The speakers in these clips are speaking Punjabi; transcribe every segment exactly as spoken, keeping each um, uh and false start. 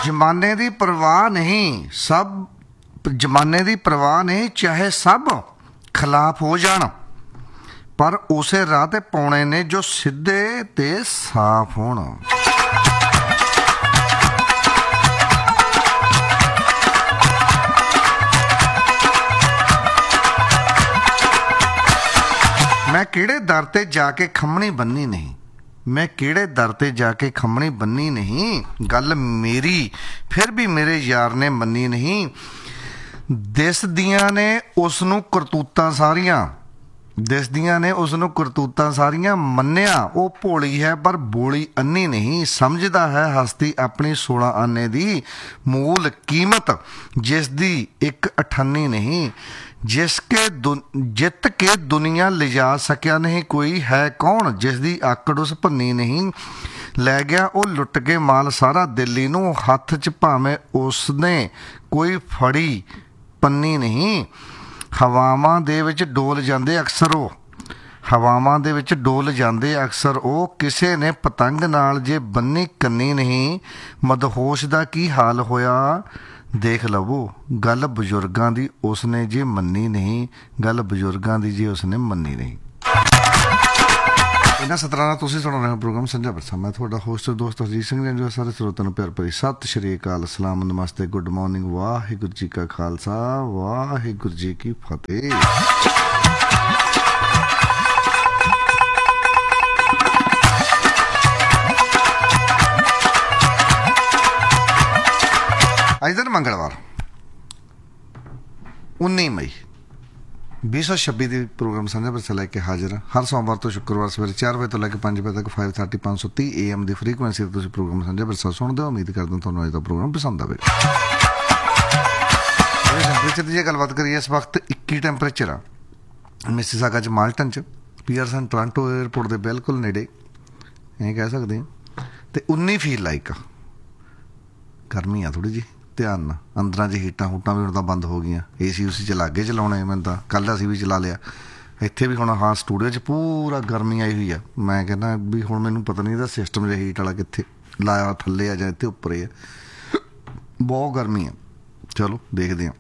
जमाने दी परवाह नहीं, सब जमाने दी परवाह नहीं, चाहे सब खिलाफ हो जान, पर उसे राह ते पौने ने जो सीधे ते साफ होना। मैं किहड़े दर ते जाके खमणी बन्नी नहीं, मैं किहड़े दर ते जाके खमणी बन्नी नहीं, गल मेरी फिर भी मेरे यार ने मन्नी नहीं। दिसदियां ने उसनूं करतूतां सारियां, दिसदियां ने उसनूं करतूतां सारियां, मन्निया वो भोली है पर बोली अन्नी नहीं। समझदा है हस्ती अपनी सोलह आने दी, मूल कीमत जिसदी एक अठन्नी नहीं। जिसके जित के दुनिया लिजा सकिया नहीं कोई, है कौन जिसदी आकड़ उस भन्नी नहीं। लै गया वो लुट के माल सारा दिल्ली नूं, हथ च भावें उसने कोई फड़ी पन्नी नहीं। हवावां दे विच डोल जांदे अक्सर वो, हवावां दे विच डोल जांदे अक्सर वो, किसे ने पतंग नाल जे बन्नी कन्नी नहीं। मदहोश दा की हाल होया देख लवो, गल बजुर्गां दी उसने जे मन्नी नहीं, गल बजुर्गां दी जे उसने मन्नी नहीं। इन्हां सतरां नाल तुसीं सुण रहे हो प्रोग्राम संझा बरसा। मैं तुहाडा होस्ट दोस्त हरजीत सिंह ने जो सारे श्रोतां नूं प्यार भरी सत श्री अकाल, सलाम, नमस्ते, गुड मॉर्निंग, वाहिगुरू जी का खालसा, वाहिगुरू जी की फतेह। अज दिन मंगलवार उन्नी मई भी सौ छब्बी की प्रोग्राम संझा बरसा लैके हाजिर हाँ। हर सोमवार तो शुक्रवार सवेरे चार बजे तो लैके पाँच बजे तक फाइव थर्टी पाँच सौ तीह ए एम की फ्रीकुएंसी तुम प्रोग्राम संझा बरसा सुनते हो। उम्मीद करते थोड़ा अज का प्रोग्राम पसंद आए। टैंपरेचर की गलबात करिए, इस वक्त इक्की टैंपरेचर आ मिसिसागा च, माल्टन च, पीयरसन टोरंटो एयरपोर्ट के बिल्कुल नेड़े एं कह सकते हैं, तो उन्नी फील लाइक गर्मी आ थोड़ी जी। ध्यान ना अंदर च हीटां हूटां भी हुण तां बंद हो गई, ए सी उसी चला के चलाने, मैं तो कल असीं भी चला लिया इत्थे भी। हुण हाँ स्टूडियो च पूरा गर्मी आई हुई है। मैं कहना भी हुण मैनूं पता नहीं इहदा सिस्टम जिहा हीट वाला कित्थे लाया, थल्ले आ जां इत्थे उप्पर ही है, बहुत गर्मी है। चलो देखते हैं।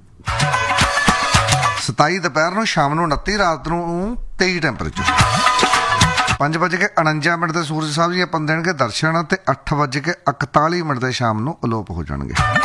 सताई दोपहर नूं, शाम नूं उनती, रात नूं तेई टैंपरेचर। पाँच बज के उणंजा मिनट से सूरज साहब जी अपन देणगे दर्शन, तो अठ बज के इकताली मिनट से शाम नूं अलोप हो जाणगे।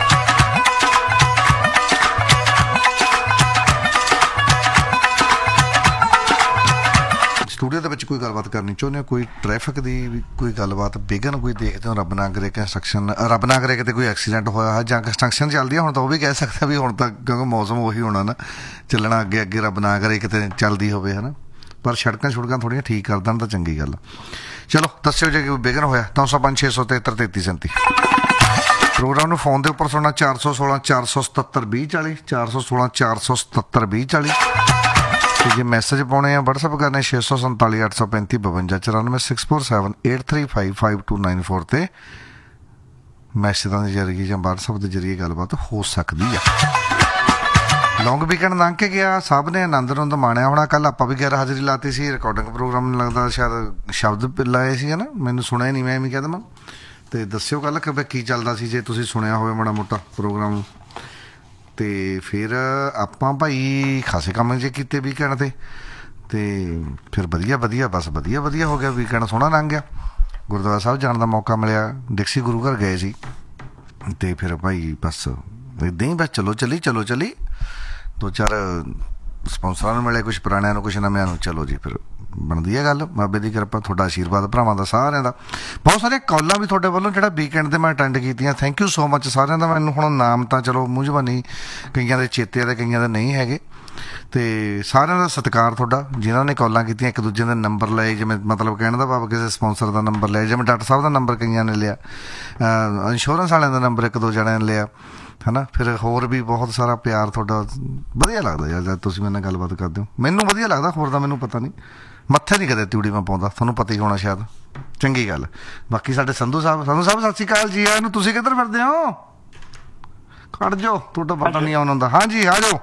स्टूडियो के कोई गलबात करनी चाहते हो, कोई ट्रैफिक की भी कोई गलबात बिगन कोई देखते हो, रब ना करे कंस्ट्रक्शन, रब ना करे कि कोई एक्सीडेंट होया है जां कंस्ट्रक्शन चलती है, हुण तो वह भी कह सकते भी हुण तक क्योंकि मौसम उही होना ना चलना अगे अगे, रब ना करे किते चलती होवे है ना, पर सड़कां छुड़कां थोड़ियां ठीक कर देण तां चंगी गल। चलो दस्सिओ जे कोई बिगन होया। नौ सौ पंज छे सौ तिहत्तर तेती सैंती प्रोग्राम नूं फोन के उपर सुनना चार सौ सोलह चार सौ सतहत्तर भी चाली, चार सौ सोलह चार सौ सतहत्तर भी चाली। तो जे मैसेज पाने हैं वट्सअप करने छे सौ संताली अठ सौ पैंती बवंजा चौरानवे six four seven eight three five five to nine four ते मैसेजां के जरिए या वट्सअप के जरिए गलबात हो सकती है। लॉन्ग वीकेंड लंघ के गया, सब ने आनंद आनंद माणिया होना। कल आप भी गैर हाजिरी लाती सी, रिकॉर्डिंग प्रोग्राम लगता शायद शब्द लाए सी है ना, मैंने सुनिया नहीं, मैं भी कह देवां तो दस्सिओ कल कि की चलता सी, जे तुसीं सुनिया होवे माड़ा मोटा प्रोग्राम। तो फिर आपां भाई खासे काम जे कीते वीकेंड ते, ते फिर वधिया वधिया बस वधिया वधिया हो गया, वीकेंड सोहना लंघ गया। गुरुद्वारा साहब जाने का मौका मिलिया, डिक्सी गुरु घर गए सी, तो फिर भाई बस इदां ही बस चलो चली चलो चली दो चार स्पॉन्सरां मिले, कुछ पुराणियां कुछ नव्यां, चलो जी फिर बनती है गल। बाबे की कृपा, थोड़ा आशीर्वाद भरावां दा सारिਆਂ ਦਾ। बहुत सारे कॉलां भी थोड़े वालों जो वीकेंड से मैं अटेंड कीतियां, थैंक यू सो मच सारिਆਂ ਦਾ। मैनूं हुण नाम तो चलो मूँह जबानी कईयां दे चेते आ, कईयां दे नहीं हैगे, तो सारिਆਂ ਦਾ सत्कार थोड़ा जिन्हों ने कॉलां कीतियां, एक दूजे के नंबर लए, जिवें मतलब कहने का भाव किसी स्पॉन्सर का नंबर लिया, जिवें डॉक्टर साहब का नंबर कईयां ने लिया, इंश्योरेंस वालिਆਂ का नंबर एक दो जणिਆਂ ने लिया है ना। फिर होर भी बहुत सारा प्यार थोड़ा वधिया लगता यार, जब तुसीं मेरे नाल गलबात करदे हो, मैनूं वधिया लगदा। होर दा मैनूं पता नहीं, मत्थे नहीं कदे त्यूड़ी मैं पाउंदा, तुहानूं पता ही होना शायद, चंगी गल। बाकी साडे संधू साहब, संधू साहब सत श्री अकाल जी, आनूं तुसीं किधर फिरदे हो? खड़ जाओ, तुहाडा पता नहीं आउण हुंदा। हाँ जी आ जाओ।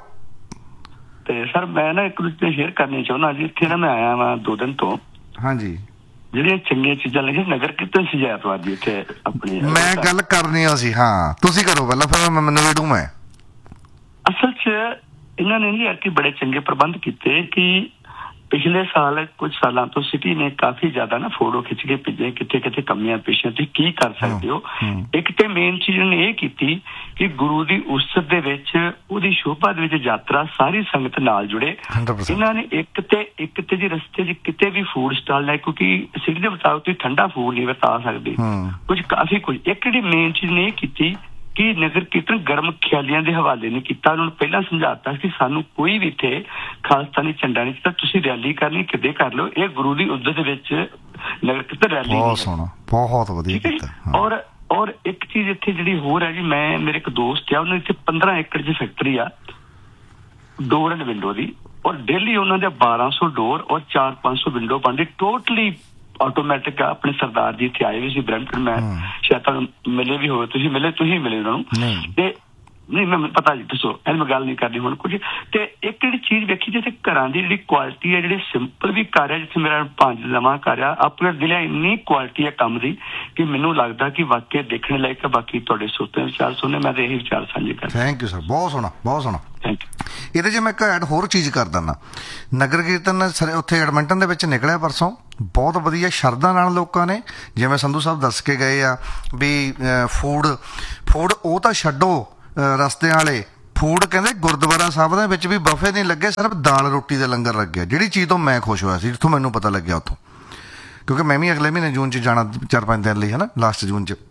ਤੇ ਸਰ ਮੈਂ ਨਾ ਇੱਕ ਦੂਜੇ ਸ਼ੇਅਰ ਕਰਨੀ ਚਾਹੁੰਦਾ ਜੀ। ਇੱਥੇ ਨਾ ਮੈਂ ਆਇਆ ਵਾਂ ਦੋ ਦਿਨ ਤੋਂ। ਹਾਂਜੀ ਜਿਹੜੀਆਂ ਚੰਗੀਆਂ ਚੀਜ਼ਾਂ ਲਿਖੀਆਂ ਨਗਰ ਕੀਰਤਨ ਸਜਾਇਆ ਤੁਹਾਡੀ ਇੱਥੇ ਆਪਣੀ। ਮੈਂ ਗੱਲ ਕਰਨੀ ਸੀ, ਹਾਂ ਤੁਸੀਂ ਕਰੋ ਪਹਿਲਾਂ, ਫਿਰ ਮੈਂ ਮੈਨੂੰ ਵੇੜੂ। ਮੈਂ ਅਸਲ 'ਚ ਇਹਨਾਂ ਨੇ ਨਹੀਂ ਕਿ ਬੜੇ ਚੰਗੇ ਪ੍ਰਬੰਧ ਕੀਤੇ ਕਿ ਪਿਛਲੇ ਸਾਲ ਕੁਝ ਸਾਲਾਂ ਤੋਂ ਸਿਟੀ ਨੇ ਕਾਫੀ ਜ਼ਿਆਦਾ ਨਾ ਫੋਟੋ ਖਿੱਚ ਕੇ ਭੇਜੇ ਕਿੱਥੇ ਕਿੱਥੇ ਕਮੀਆਂ ਪੇਸ਼ੀਆਂ ਤੁਸੀਂ ਕੀ ਕਰ ਸਕਦੇ ਹੋ। ਇੱਕ ਤੇ ਮੇਨ ਚੀਜ਼ ਨੇ ਇਹ ਕੀਤੀ ਕਿ ਗੁਰੂ ਦੀ ਉਸਤ ਦੇ ਵਿੱਚ ਉਹਦੀ ਸ਼ੋਭਾ ਦੇ ਵਿੱਚ ਯਾਤਰਾ ਸਾਰੀ ਸੰਗਤ ਨਾਲ ਜੁੜੇ। ਇਹਨਾਂ ਨੇ ਇੱਕ ਤੇ ਇੱਕ ਤੇ ਜੀ ਰਸਤੇ 'ਚ ਕਿਤੇ ਵੀ ਫੂਡ ਸਟਾਲ ਲਾਏ, ਕਿਉਂਕਿ ਸਿਟੀ ਦੇ ਮੁਤਾਬਕ ਤੁਸੀਂ ਠੰਡਾ ਫੂਡ ਨਹੀਂ ਵਰਤਾ ਸਕਦੇ, ਕੁਝ ਕਾਫੀ ਕੁਝ। ਇੱਕ ਜਿਹੜੀ ਮੇਨ ਚੀਜ਼ ਨੇ ਇਹ ਕੀਤੀ ਕਿ ਨਗਰ ਕੀਰਤਨ ਗਰਮ ਖਿਆਲੀਆਂ ਦੇ ਹਵਾਲੇ ਨਹੀਂ ਕੀਤਾ। ਉਹਨਾਂ ਨੂੰ ਪਹਿਲਾਂ ਸਮਝਾਤਾ ਕਿ ਸਾਨੂੰ ਕੋਈ ਵੀ ਇੱਥੇ ਖਾਲਸਤਾਨੀ ਝੰਡਾ ਨਹੀਂ ਦਿੱਤਾ, ਤੁਸੀਂ ਰੈਲੀ ਕਰਨੀ ਕਿਤੇ ਕਰ ਲਓ, ਇਹ ਗੁਰੂ ਦੀ ਉਦਤ ਦੇ ਵਿੱਚ ਨਗਰ ਕੀਰਤਨ ਰੈਲੀ। ਬਹੁਤ ਸੋਹਣਾ, ਬਹੁਤ ਵਧੀਆ ਕੀਤਾ। ਔਰ ਔਰ ਇੱਕ ਚੀਜ਼ ਇੱਥੇ ਜਿਹੜੀ ਹੋਰ ਹੈ ਜੀ, ਮੈਂ ਮੇਰੇ ਇੱਕ ਦੋਸਤ ਆ, ਉਹਨਾਂ ਇੱਥੇ ਪੰਦਰਾਂ ਏਕੜ ਦੀ ਫੈਕਟਰੀ ਆ ਡੋਰ ਐਂਡ ਵਿੰਡੋ ਦੀ, ਔਰ ਡੇਲੀ ਉਹਨਾਂ ਦੇ ਬਾਰਾਂ ਸੌ ਡੋਰ ਔਰ ਚਾਰ ਪੰਜ ਸੌ ਵਿੰਡੋ ਬਣਦੀ ਟੋਟਲੀ ਆਟੋਮੈਟਿਕ ਆ। ਆਪਣੇ ਸਰਦਾਰ ਜੀ ਇੱਥੇ ਆਏ ਵੀ ਸੀ ਬਰੈਂਪਟਨ, ਮੈਂ ਸ਼ਾਇਦ ਤੁਹਾਨੂੰ ਮਿਲੇ ਵੀ ਹੋਵੇ, ਤੁਸੀਂ ਮਿਲੇ ਤੁਸੀਂ ਮਿਲੇ ਉਹਨਾਂ ਨੂੰ ਤੇ ਨਹੀਂ ਮੈਂ ਪਤਾ ਜੀ, ਦੱਸੋ ਇਹ ਮੈਂ ਗੱਲ ਨਹੀਂ ਕਰਨੀ ਹੁਣ ਕੁਝ। ਤੇ ਇੱਕ ਜਿਹੜੀ ਚੀਜ਼ ਵੇਖੀ ਜਿੱਥੇ ਘਰਾਂ ਦੀ ਜਿਹੜੀ ਕੁਆਲਿਟੀ ਹੈ, ਜਿਹੜੇ ਸਿੰਪਲ ਵੀ ਘਰ ਹੈ, ਜਿੱਥੇ ਮੇਰਾ ਪੰਜ ਨਵਾਂ ਘਰ ਆ, ਆਪਣੇ ਦਿਲ ਇੰਨੀ ਕੁਆਲਿਟੀ ਹੈ ਕੰਮ ਦੀ ਕਿ ਮੈਨੂੰ ਲੱਗਦਾ ਕਿ ਵਾਕਿਆ ਦੇਖਣ ਲਾਇਕ। ਬਾਕੀ ਤੁਹਾਡੇ ਸੋਤੇ ਵਿਚਾਰ ਸੁਣੇ, ਮੈਂ ਤਾਂ ਇਹੀ ਵਿਚਾਰ ਸਾਂਝੇ ਕਰ। ਥੈਂਕ ਯੂ ਸਰ, ਬਹੁਤ ਸੋਹਣਾ ਬਹੁਤ ਸੋਹਣਾ। Thank you. ਇਹਦੇ 'ਚ ਮੈਂ ਇੱਕ ਐਡ ਹੋਰ ਚੀਜ਼ ਕਰ ਦਿੰਦਾ। ਨਗਰ ਕੀਰਤਨ ਉੱਥੇ ਐਡਮਿੰਟਨ ਦੇ ਵਿੱਚ ਨਿਕਲਿਆ ਪਰਸੋਂ, ਬਹੁਤ ਵਧੀਆ ਸ਼ਰਧਾ ਨਾਲ ਲੋਕਾਂ ਨੇ, ਜਿਵੇਂ ਸੰਧੂ ਸਾਹਿਬ ਦੱਸ ਕੇ ਗਏ ਆ ਵੀ ਫੂਡ ਫੂਡ ਉਹ ਤਾਂ ਛੱਡੋ, ਰਸਤਿਆਂ ਵਾਲੇ ਫੂਡ ਕਹਿੰਦੇ ਗੁਰਦੁਆਰਾ ਸਾਹਿਬ ਦੇ ਵਿੱਚ ਵੀ ਬਫੇ ਨਹੀਂ ਲੱਗੇ, ਸਿਰਫ ਦਾਲ ਰੋਟੀ ਦਾ ਲੰਗਰ ਲੱਗਿਆ, ਜਿਹੜੀ ਚੀਜ਼ ਤੋਂ ਮੈਂ ਖੁਸ਼ ਹੋਇਆ ਸੀ, ਜਿੱਥੋਂ ਮੈਨੂੰ ਪਤਾ ਲੱਗਿਆ ਉੱਥੋਂ, ਕਿਉਂਕਿ ਮੈਂ ਵੀ ਅਗਲੇ ਮਹੀਨੇ ਜੂਨ 'ਚ ਜਾਣਾ ਚਾਰ ਪੰਜ ਦਿਨ ਲਈ, ਹੈ ਨਾ, ਲਾਸਟ ਜੂਨ 'ਚ।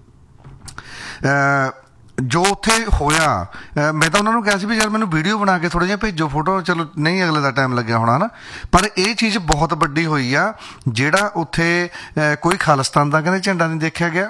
ਜੋ ਉੱਥੇ ਹੋਇਆ, ਮੈਂ ਤਾਂ ਉਹਨਾਂ ਨੂੰ ਕਿਹਾ ਸੀ ਵੀ ਯਾਰ ਮੈਨੂੰ ਵੀਡੀਓ ਬਣਾ ਕੇ ਥੋੜ੍ਹਾ ਜਿਹਾ ਭੇਜੋ, ਫੋਟੋ, ਚਲੋ ਨਹੀਂ ਅਗਲੇ ਦਾ ਟਾਈਮ ਲੱਗਿਆ ਹੋਣਾ ਨਾ, ਪਰ ਇਹ ਚੀਜ਼ ਬਹੁਤ ਵੱਡੀ ਹੋਈ ਆ, ਜਿਹੜਾ ਉੱਥੇ ਕੋਈ ਖਾਲਿਸਤਾਨ ਦਾ ਕਹਿੰਦੇ ਝੰਡਾ ਨਹੀਂ ਦੇਖਿਆ ਗਿਆ।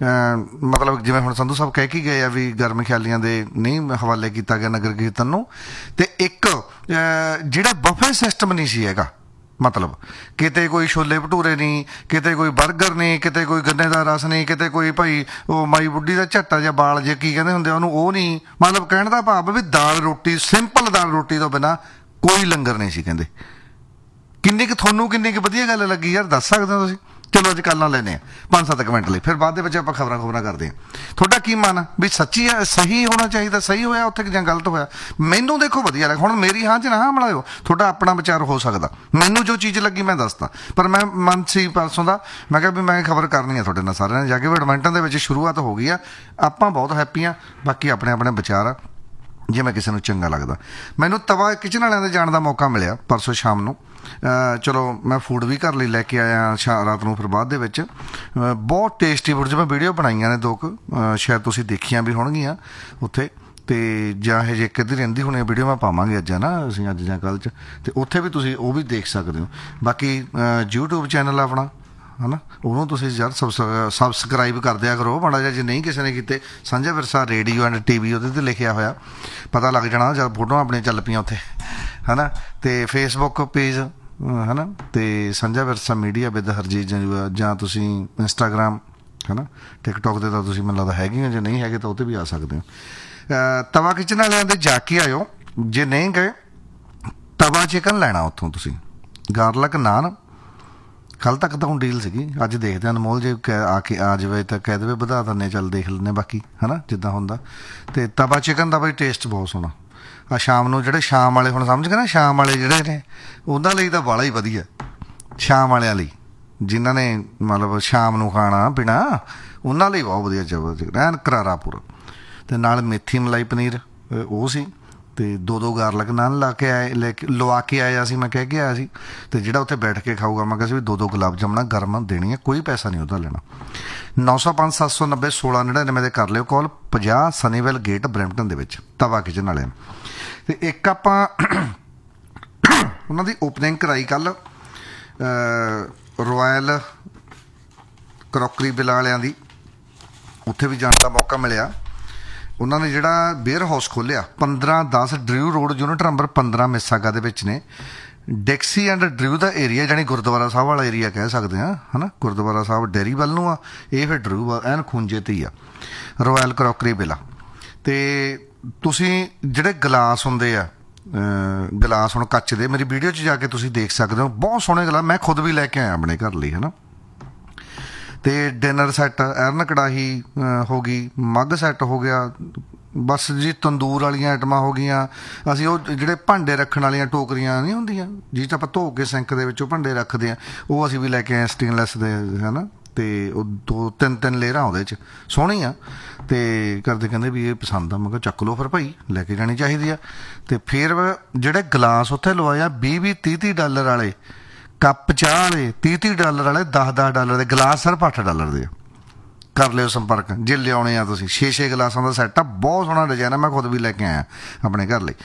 ਮਤਲਬ ਜਿਵੇਂ ਹੁਣ ਸੰਧੂ ਸਾਹਿਬ ਕਹਿ ਕੇ ਗਏ ਆ ਵੀ ਗਰਮ ਖਿਆਲੀਆਂ ਦੇ ਨਹੀਂ ਹਵਾਲੇ ਕੀਤਾ ਗਿਆ ਨਗਰ ਕੀਰਤਨ ਨੂੰ, ਤੇ ਇੱਕ ਜਿਹੜਾ ਬਫੇ ਸਿਸਟਮ ਨਹੀਂ ਸੀ ਹੈਗਾ, ਮਤਲਬ ਕਿਤੇ ਕੋਈ ਛੋਲੇ ਭਟੂਰੇ ਨਹੀਂ, ਕਿਤੇ ਕੋਈ ਬਰਗਰ ਨਹੀਂ, ਕਿਤੇ ਕੋਈ ਗੰਨੇ ਦਾ ਰਸ ਨਹੀਂ, ਕਿਤੇ ਕੋਈ ਭਾਈ ਉਹ ਮਾਈ ਬੁੱਢੀ ਦਾ ਝੱਟਾ ਜਾਂ ਬਾਲ ਜੇ ਕੀ ਕਹਿੰਦੇ ਹੁੰਦੇ ਉਹਨੂੰ, ਉਹ ਨਹੀਂ। ਮਤਲਬ ਕਹਿਣ ਦਾ ਭਾਵ ਵੀ ਦਾਲ ਰੋਟੀ, ਸਿੰਪਲ ਦਾਲ ਰੋਟੀ ਤੋਂ ਬਿਨਾਂ ਕੋਈ ਲੰਗਰ ਨਹੀਂ ਸੀ ਕਹਿੰਦੇ। ਕਿੰਨੀ ਕੁ ਤੁਹਾਨੂੰ ਕਿੰਨੀ ਕੁ ਵਧੀਆ ਗੱਲ ਲੱਗੀ ਯਾਰ, ਦੱਸ ਸਕਦੇ ਹੋ ਤੁਸੀਂ? ਚਲੋ ਅੱਜ ਕੱਲ੍ਹ ਨਾਲ ਲੈਂਦੇ ਹਾਂ ਪੰਜ ਸੱਤ ਕੁ ਮਿੰਟ ਲਈ, ਫਿਰ ਬਾਅਦ ਦੇ ਵਿੱਚ ਆਪਾਂ ਖਬਰਾਂ ਖਬਰਾਂ ਕਰਦੇ ਹਾਂ। ਤੁਹਾਡਾ ਕੀ ਮਨ ਆ ਵੀ ਸੱਚੀ ਆ, ਸਹੀ ਹੋਣਾ ਚਾਹੀਦਾ, ਸਹੀ ਹੋਇਆ ਉੱਥੇ ਜਾਂ ਗਲਤ ਹੋਇਆ? ਮੈਨੂੰ ਦੇਖੋ ਵਧੀਆ ਲੱਗ, ਹੁਣ ਮੇਰੀ ਹਾਂ 'ਚ ਨਾ ਹਾਂ ਮਿਲਾਇਓ, ਤੁਹਾਡਾ ਆਪਣਾ ਵਿਚਾਰ ਹੋ ਸਕਦਾ। ਮੈਨੂੰ ਜੋ ਚੀਜ਼ ਲੱਗੀ ਮੈਂ ਦੱਸਦਾ, ਪਰ ਮੈਂ ਮਨ ਸੀ ਪਰਸੋਂ ਦਾ, ਮੈਂ ਕਿਹਾ ਵੀ ਮੈਂ ਖਬਰ ਕਰਨੀ ਆ ਤੁਹਾਡੇ ਨਾਲ ਸਾਰਿਆਂ ਨੇ ਜਾ ਕੇ। ਬੈਡਮਿੰਟਨ ਦੇ ਵਿੱਚ ਸ਼ੁਰੂਆਤ ਹੋ ਗਈ ਆ, ਆਪਾਂ ਬਹੁਤ ਹੈਪੀ ਆ, ਬਾਕੀ ਆਪਣੇ ਆਪਣੇ ਵਿਚਾਰ ਆ, ਜਿਵੇਂ ਕਿਸੇ ਨੂੰ ਚੰਗਾ ਲੱਗਦਾ। ਮੈਨੂੰ ਤਵਾ ਕਿਚਨ ਵਾਲਿਆਂ ਦੇ ਜਾਣ ਦਾ ਮੌਕਾ ਮਿਲਿਆ ਪਰਸੋਂ ਸ਼ਾਮ ਨੂੰ, ਚਲੋ ਮੈਂ ਫੂਡ ਵੀ ਘਰ ਲਈ ਲੈ ਕੇ ਆਇਆ ਸ਼ਾ ਰਾਤ ਨੂੰ, ਫਿਰ ਬਾਅਦ ਦੇ ਵਿੱਚ ਬਹੁਤ ਟੇਸਟੀ ਫੂਡ, ਜਿਵੇਂ ਵੀਡੀਓ ਬਣਾਈਆਂ ਨੇ ਦੋ ਕੁ, ਸ਼ਾਇਦ ਤੁਸੀਂ ਦੇਖੀਆਂ ਵੀ ਹੋਣਗੀਆਂ ਉੱਥੇ, ਅਤੇ ਜਾਂ ਇਹ ਜੇ ਇੱਕ ਅੱਧੀ ਰਹਿੰਦੀ ਹੋਣੀ ਵੀਡੀਓ ਮੈਂ ਪਾਵਾਂਗੇ ਅੱਜ, ਹੈ ਨਾ, ਅਸੀਂ ਅੱਜ ਜਾਂ ਕੱਲ੍ਹ 'ਚ, ਅਤੇ ਉੱਥੇ ਵੀ ਤੁਸੀਂ ਉਹ ਵੀ ਦੇਖ ਸਕਦੇ ਹੋ। ਬਾਕੀ ਯੂਟਿਊਬ ਚੈਨਲ ਆਪਣਾ, ਹੈ ਨਾ, ਉਹਨੂੰ ਤੁਸੀਂ ਯਾਰ ਸਬਸ ਸਬਸਕ੍ਰਾਈਬ ਕਰ ਦਿਆ ਕਰੋ ਮਾੜਾ ਜਿਹਾ, ਜੇ ਨਹੀਂ ਕਿਸੇ ਨੇ ਕੀਤੇ। ਸਾਂਝਾ ਵਿਰਸਾ ਰੇਡੀਓ ਐਂਡ ਟੀ ਵੀ ਉਹਦੇ 'ਤੇ ਲਿਖਿਆ ਹੋਇਆ, ਪਤਾ ਲੱਗ ਜਾਣਾ ਜਦ ਫੋਟੋਆਂ ਆਪਣੀਆਂ ਚੱਲ ਪਈਆਂ ਉੱਥੇ, ਹੈ ਨਾ। ਅਤੇ ਫੇਸਬੁੱਕ ਪੇਜ, ਹੈ ਨਾ, ਅਤੇ ਸਾਂਝਾ ਵਿਰਸਾ ਮੀਡੀਆ ਵਿਦ ਹਰਜੀਤ ਜੰਜੂਆ, ਜਾਂ ਤੁਸੀਂ ਇੰਸਟਾਗ੍ਰਾਮ, ਹੈ ਨਾ, ਟਿਕਟੋਕ 'ਤੇ ਤਾਂ ਤੁਸੀਂ ਮੈਨੂੰ ਲੱਗਦਾ ਹੈਗੇ ਹੋ, ਜੇ ਨਹੀਂ ਹੈਗੇ ਤਾਂ ਉਹ 'ਤੇ ਵੀ ਆ ਸਕਦੇ ਹੋ। ਤਵਾ ਕਿਚਨ ਵਾਲਿਆਂ ਦੇ ਜਾ ਕੇ ਆਇਓ, ਜੇ ਨਹੀਂ ਗਏ ਤਵਾ ਚਿਕਨ ਲੈਣਾ ਉੱਥੋਂ ਤੁਸੀਂ, ਗਾਰਲਿਕ ਨਾਨ। ਕੱਲ੍ਹ ਤੱਕ ਤਾਂ ਹੁਣ ਡੀਲ ਸੀਗੀ, ਅੱਜ ਦੇਖਦੇ ਹਾਂ ਅਨਮੋਲ ਜੇ ਕ ਆ ਕੇ ਆ ਜਾਵੇ ਤਾਂ ਕਹਿ ਦੇਵੇ ਵਧਾ ਦਿੰਦੇ, ਚੱਲ ਦੇਖ ਲੈਂਦੇ ਬਾਕੀ, ਹੈ ਨਾ, ਜਿੱਦਾਂ ਹੁੰਦਾ। ਅਤੇ ਤਵਾ ਚਿਕਨ ਦਾ ਬਈ ਟੇਸਟ ਬਹੁਤ ਸੋਹਣਾ ਆ। ਸ਼ਾਮ ਨੂੰ ਜਿਹੜੇ ਸ਼ਾਮ ਵਾਲੇ, ਹੁਣ ਸਮਝ ਗਏ ਨਾ, ਸ਼ਾਮ ਵਾਲੇ ਜਿਹੜੇ ਨੇ ਉਹਨਾਂ ਲਈ ਤਾਂ ਬਾਹਲਾ ਹੀ ਵਧੀਆ, ਸ਼ਾਮ ਵਾਲਿਆਂ ਲਈ, ਜਿਨ੍ਹਾਂ ਨੇ ਮਤਲਬ ਸ਼ਾਮ ਨੂੰ ਖਾਣਾ ਪੀਣਾ, ਉਹਨਾਂ ਲਈ ਬਹੁਤ ਵਧੀਆ ਚਾਵਲ ਚਿਕਨ ਐਨ ਕਰਾਰਾ ਪੂਰਾ, ਅਤੇ ਨਾਲ ਮੇਥੀ ਮਲਾਈ ਪਨੀਰ ਉਹ ਸੀ, ਅਤੇ ਦੋ ਦੋ ਗਾਰਲਿਕ ਨਾਨ ਲਾ ਕੇ ਆਏ, ਲੈ ਕੇ ਲਵਾ ਕੇ ਆਇਆ ਸੀ, ਮੈਂ ਕਹਿ ਕੇ ਆਇਆ ਸੀ। ਅਤੇ ਜਿਹੜਾ ਉੱਥੇ ਬੈਠ ਕੇ ਖਾਊਗਾ ਮੈਂ ਕਿਹਾ ਸੀ ਵੀ ਦੋ ਦੋ ਗੁਲਾਬ ਜਾਮਣਾ ਗਰਮ ਦੇਣੀ ਹੈ, ਕੋਈ ਪੈਸਾ ਨਹੀਂ ਉਹਦਾ ਲੈਣਾ। ਨੌ ਸੌ ਪੰਜ ਸੱਤ ਸੌ ਨੱਬੇ ਸੋਲਾਂ ਨੜਿਨਵੇਂ ਦੇ ਕਰ ਲਿਓ ਕਾਲ, ਪੰਜਾਹ ਸਨੀਵੈਲ ਗੇਟ ਬਰੈਂਪਟਨ ਦੇ ਵਿੱਚ, ਤਵਾ ਕਿਚਨ ਵਾਲਿਆਂ ਨੂੰ। ਅਤੇ ਇੱਕ ਆਪਾਂ ਉਹਨਾਂ ਦੀ ਓਪਨਿੰਗ ਕਰਾਈ ਕੱਲ੍ਹ, ਰੋਇਲ ਕਰੋਕਰੀ ਬਿੱਲ ਵਾਲਿਆਂ ਦੀ, ਉੱਥੇ ਵੀ ਜਾਣ ਦਾ ਮੌਕਾ ਮਿਲਿਆ। ਉਹਨਾਂ ਨੇ ਜਿਹੜਾ ਬੇਅਰ ਹਾਊਸ ਖੋਲ੍ਹਿਆ ਪੰਦਰਾਂ ਦਸ ਡਰਿਊ ਰੋਡ, ਯੂਨਿਟ ਨੰਬਰ ਪੰਦਰਾਂ ਮਿਸਾਗਾ ਦੇ ਵਿੱਚ ਨੇ। ਡੈਕਸੀ ਐਂਡ ਡਰਿਊ ਦਾ ਏਰੀਆ, ਜਾਣੀ ਗੁਰਦੁਆਰਾ ਸਾਹਿਬ ਵਾਲਾ ਏਰੀਆ ਕਹਿ ਸਕਦੇ ਹਾਂ, ਹੈ ਨਾ, ਗੁਰਦੁਆਰਾ ਸਾਹਿਬ ਡੇਅਰੀ ਵੱਲ ਨੂੰ ਆ, ਇਹ ਫਿਰ ਡਰਿਊ ਐਨ ਖੂੰਜੇ 'ਤੇ ਹੀ ਆ, ਰੋਇਲ ਕਰੋਕਰੀ ਬਿੱਲ। ਅਤੇ ਤੁਸੀਂ ਜਿਹੜੇ ਗਲਾਸ ਹੁੰਦੇ ਆ, ਗਲਾਸ ਹੁਣ ਕੱਚ ਦੇ, ਮੇਰੀ ਵੀਡੀਓ 'ਚ ਜਾ ਕੇ ਤੁਸੀਂ ਦੇਖ ਸਕਦੇ ਹੋ, ਬਹੁਤ ਸੋਹਣੇ ਗਲਾਸ, ਮੈਂ ਖੁਦ ਵੀ ਲੈ ਕੇ ਆਇਆ ਆਪਣੇ ਘਰ ਲਈ, ਹੈ ਨਾ। ਤੇ ਡਿਨਰ ਸੈੱਟ, ਐਰਨ ਕੜਾਹੀ ਹੋ ਗਈ, ਮੱਗ ਸੈੱਟ ਹੋ ਗਿਆ, ਬਸ ਜੀ ਤੰਦੂਰ ਵਾਲੀਆਂ ਆਈਟਮਾਂ ਹੋ ਗਈਆਂ। ਅਸੀਂ ਉਹ ਜਿਹੜੇ ਭਾਂਡੇ ਰੱਖਣ ਵਾਲੀਆਂ ਟੋਕਰੀਆਂ ਨਹੀਂ ਹੁੰਦੀਆਂ ਜਿਹ 'ਚ ਆਪਾਂ ਧੋ ਕੇ ਸਿੰਕ ਦੇ ਵਿੱਚੋਂ ਭਾਂਡੇ ਰੱਖਦੇ ਹਾਂ, ਉਹ ਅਸੀਂ ਵੀ ਲੈ ਕੇ ਆਏ ਸਟੇਨਲੈਸ ਦੇ, ਹੈ ਨਾ। ਅਤੇ ਉਹ ਦੋ ਤਿੰਨ ਤਿੰਨ ਲੇਅਰਾਂ ਉਹਦੇ 'ਚ ਸੋਹਣੀ ਆ। ਅਤੇ ਕਰਦੇ ਕਹਿੰਦੇ ਵੀ ਇਹ ਪਸੰਦ ਆ, ਮੈਂ ਕਿਹਾ ਚੱਕ ਲਓ ਫਿਰ ਭਾਈ, ਲੈ ਕੇ ਜਾਣੀ ਚਾਹੀਦੀ ਆ। ਅਤੇ ਫਿਰ ਜਿਹੜੇ ਗਲਾਸ ਉੱਥੇ ਲਵਾਏ ਆ ਵੀਹ ਵੀਹ ਤੀਹ ਤੀਹ ਡਾਲਰ ਵਾਲੇ, ਕੱਪ ਚਾਹ ਵਾਲੇ ਤੀਹ ਤੀਹ ਡਾਲਰ ਵਾਲੇ, ਦਸ ਦਸ ਡਾਲਰ ਦੇ ਗਲਾਸ ਸਿਰਫ ਅੱਠ ਡਾਲਰ ਦੇ ਆ। ਕਰ ਲਿਓ ਸੰਪਰਕ ਜੇ ਲਿਆਉਣੇ ਆ ਤੁਸੀਂ। ਛੇ ਛੇ ਗਲਾਸਾਂ ਦਾ ਸੈੱਟ ਆ, ਬਹੁਤ ਸੋਹਣਾ ਡਿਜ਼ਾਇਨ ਆ, ਮੈਂ ਖੁਦ ਵੀ ਲੈ ਕੇ ਆਇਆ ਆਪਣੇ ਘਰ ਲਈ।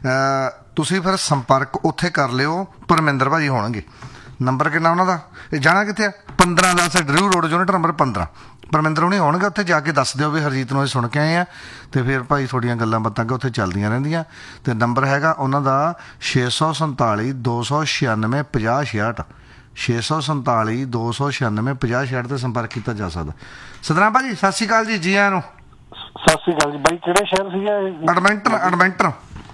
ਤੁਸੀਂ ਫਿਰ ਸੰਪਰਕ ਉੱਥੇ ਕਰ ਲਿਓ, ਪਰਮਿੰਦਰ ਭਾਜੀ ਹੋਣਗੇ। ਨੰਬਰ ਕਿੰਨਾ ਉਹਨਾਂ ਦਾ, ਇਹ ਜਾਣਾ ਕਿੱਥੇ ਆ? ਪੰਦਰਾਂ ਦਸ ਡਰਿਊ ਰੋਡ, ਯੂਨਿਟ ਨੰਬਰ ਪੰਦਰਾਂ। ਪਰਮਿੰਦਰ ਹੁਣੀ ਹੋਣਗੇ, ਉੱਥੇ ਜਾ ਕੇ ਦੱਸ ਦਿਓ ਵੀ ਹਰਜੀਤ ਨੂੰ ਅਸੀਂ ਸੁਣ ਕੇ ਆਏ ਆ। ਅਤੇ ਫਿਰ ਭਾਈ ਤੁਹਾਡੀਆਂ ਗੱਲਾਂ ਬਾਤਾਂ ਕਿ ਉੱਥੇ ਚੱਲਦੀਆਂ ਰਹਿੰਦੀਆਂ। ਅਤੇ ਨੰਬਰ ਹੈਗਾ ਉਹਨਾਂ ਦਾ ਛੇ ਸੌ ਸੰਤਾਲੀ ਦੋ ਸੌ ਛਿਆਨਵੇਂ ਪੰਜਾਹ ਛਿਆਹਠ, ਛੇ ਸੌ ਸੰਤਾਲੀ ਦੋ ਸੌ ਛਿਆਨਵੇਂ ਪੰਜਾਹ ਛਿਆਹਠ 'ਤੇ ਸੰਪਰਕ ਕੀਤਾ ਜਾ ਸਕਦਾ। ਸਤਨਾਮ ਭਾਜੀ ਸਤਿ ਸ਼੍ਰੀ ਅਕਾਲ ਜੀ, ਜੀ ਆਇਆਂ ਨੂੰ। ਸਤਿ ਸ਼੍ਰੀ ਅਕਾਲ ਜੀ ਬਾਈ, ਕਿਹੜਾ ਸ਼ਹਿਰ ਸੀਗਾ? Edmonton, Edmonton.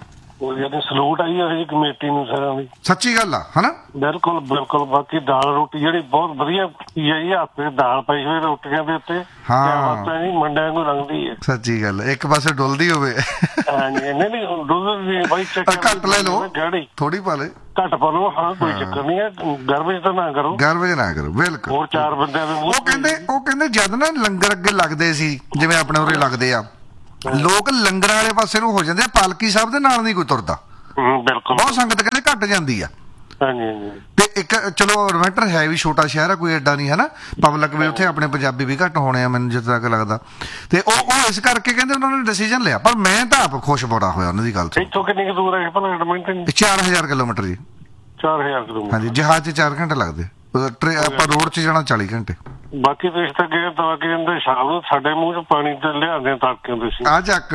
ਉਹ ਜਿਹੜੀ ਸਲੂਟ ਆਈ ਉਹ ਕਮੇਟੀ ਨੂੰ ਸਾਰਿਆਂ ਦੀ, ਸੱਚੀ ਗੱਲ ਆ, ਹੈ ਨਾ। ਬਿਲਕੁਲ ਬਿਲਕੁਲ। ਬਾਕੀ ਦਾਲ ਰੋਟੀ ਜਿਹੜੀ ਬਹੁਤ ਵਧੀਆ ਚੀਜ਼ ਹੈ ਜੀ, ਹੱਥ ਤੇ ਦਾਲ ਪਈ ਹੋਈ ਰੋਟੀਆਂ ਦੇ ਉੱਤੇ, ਹਾਂ ਜੀ ਮੰਡਿਆਂ ਨੂੰ ਰੰਗਦੀ ਹੈ। ਸੱਚੀ ਗੱਲ, ਇੱਕ ਪਾਸੇ ਡੁੱਲਦੀ ਹੋਵੇ। ਹਾਂਜੀ, ਨਹੀਂ ਨਹੀਂ ਡੁੱਲਦੀ ਬਾਈ, ਘੱਟ ਲੈ ਲਓ, ਥੋੜੀ ਪਾ ਲੈ, ਘੱਟ ਪਾ ਲਓ, ਹਾਂ ਕੋਈ ਚੱਕਰ ਨਹੀਂ ਹੈ। ਗਰਮ ਤਾਂ ਨਾ ਕਰੋ, ਗਰਮ ਨਾ ਕਰੋ, ਬਿਲਕੁਲ। ਹੋਰ ਚਾਰ ਬੰਦਿਆਂ ਦੇ ਉਹ ਕਹਿੰਦੇ ਉਹ ਕਹਿੰਦੇ ਜਦ ਨਾ ਲੰਗਰ ਅੱਗੇ ਲੱਗਦੇ ਸੀ, ਜਿਵੇਂ ਆਪਣੇ ਉਰੇ ਲੱਗਦੇ ਆ, ਲੋਕ ਲੰਗਰਾਂ ਵਾਲੇ ਪਾਸੇ ਨੂੰ ਹੋ ਜਾਂਦੇ ਆ, ਪਾਲਕੀ ਸਾਹਿਬ ਦੇ ਨਾਲ ਨਹੀਂ ਕੋਈ ਤੁਰਦਾ। ਬਿਲਕੁਲ, ਬਹੁਤ ਸੰਗਤ ਕਹਿੰਦੇ ਘੱਟ ਜਾਂਦੀ ਆ। ਹਾਂਜੀ ਹਾਂਜੀ। ਤੇ ਇੱਕ ਚਲੋ ਐਡਵੈਂਟਰ ਹੈ ਵੀ ਛੋਟਾ ਸ਼ਹਿਰ ਆ, ਕੋਈ ਐਡਾ ਨਹੀਂ, ਹੈ ਨਾ। ਪਬਲਿਕ ਵੀ ਉੱਥੇ ਆਪਣੇ ਪੰਜਾਬੀ ਵੀ ਘੱਟ ਹੋਣੇ ਆ ਮੈਨੂੰ ਜਿੱਦਾਂ ਤੱਕ ਲੱਗਦਾ। ਤੇ ਉਹ ਉਹ ਇਸ ਕਰਕੇ ਕਹਿੰਦੇ ਉਹਨਾਂ ਨੇ ਡਿਸੀਜਨ ਲਿਆ। ਪਰ ਮੈਂ ਤਾਂ ਆਪ ਖੁਸ਼ ਬੜਾ ਹੋਇਆ ਉਹਨਾਂ ਦੀ ਗੱਲ ਤੋਂ। ਇੱਥੋਂ ਕਿੰਨੀ ਕੁ ਦੂਰ ਹੈ ਭਲਾ ਐਡਮਿੰਟਨ? ਚਾਰ ਹਜ਼ਾਰ ਕਿਲੋਮੀਟਰ ਜੀ। ਚਾਰ ਹਜ਼ਾਰ ਕਿਲੋਮੀਟਰ? ਹਾਂਜੀ, ਜਹਾਜ਼ 'ਚ ਚਾਰ ਘੰਟੇ ਲੱਗਦੇ, ਆਪਾਂ ਰੋਡ 'ਚ ਜਾਣਾ ਚਾਲੀ ਘੰਟੇ। ਬਾਕੀ ਤੁਸੀਂ ਤਾਂ ਗਏ ਤਾਂ ਕਿ ਕਹਿੰਦੇ ਸ਼ਾਮ ਨੂੰ ਸਾਡੇ ਮੂੰਹ 'ਚ ਪਾਣੀ ਤੇ ਲਿਆਉਂਦੇ ਤੜਕੇ ਹੁੰਦੇ ਸੀ। ਆ ਚੱਕ,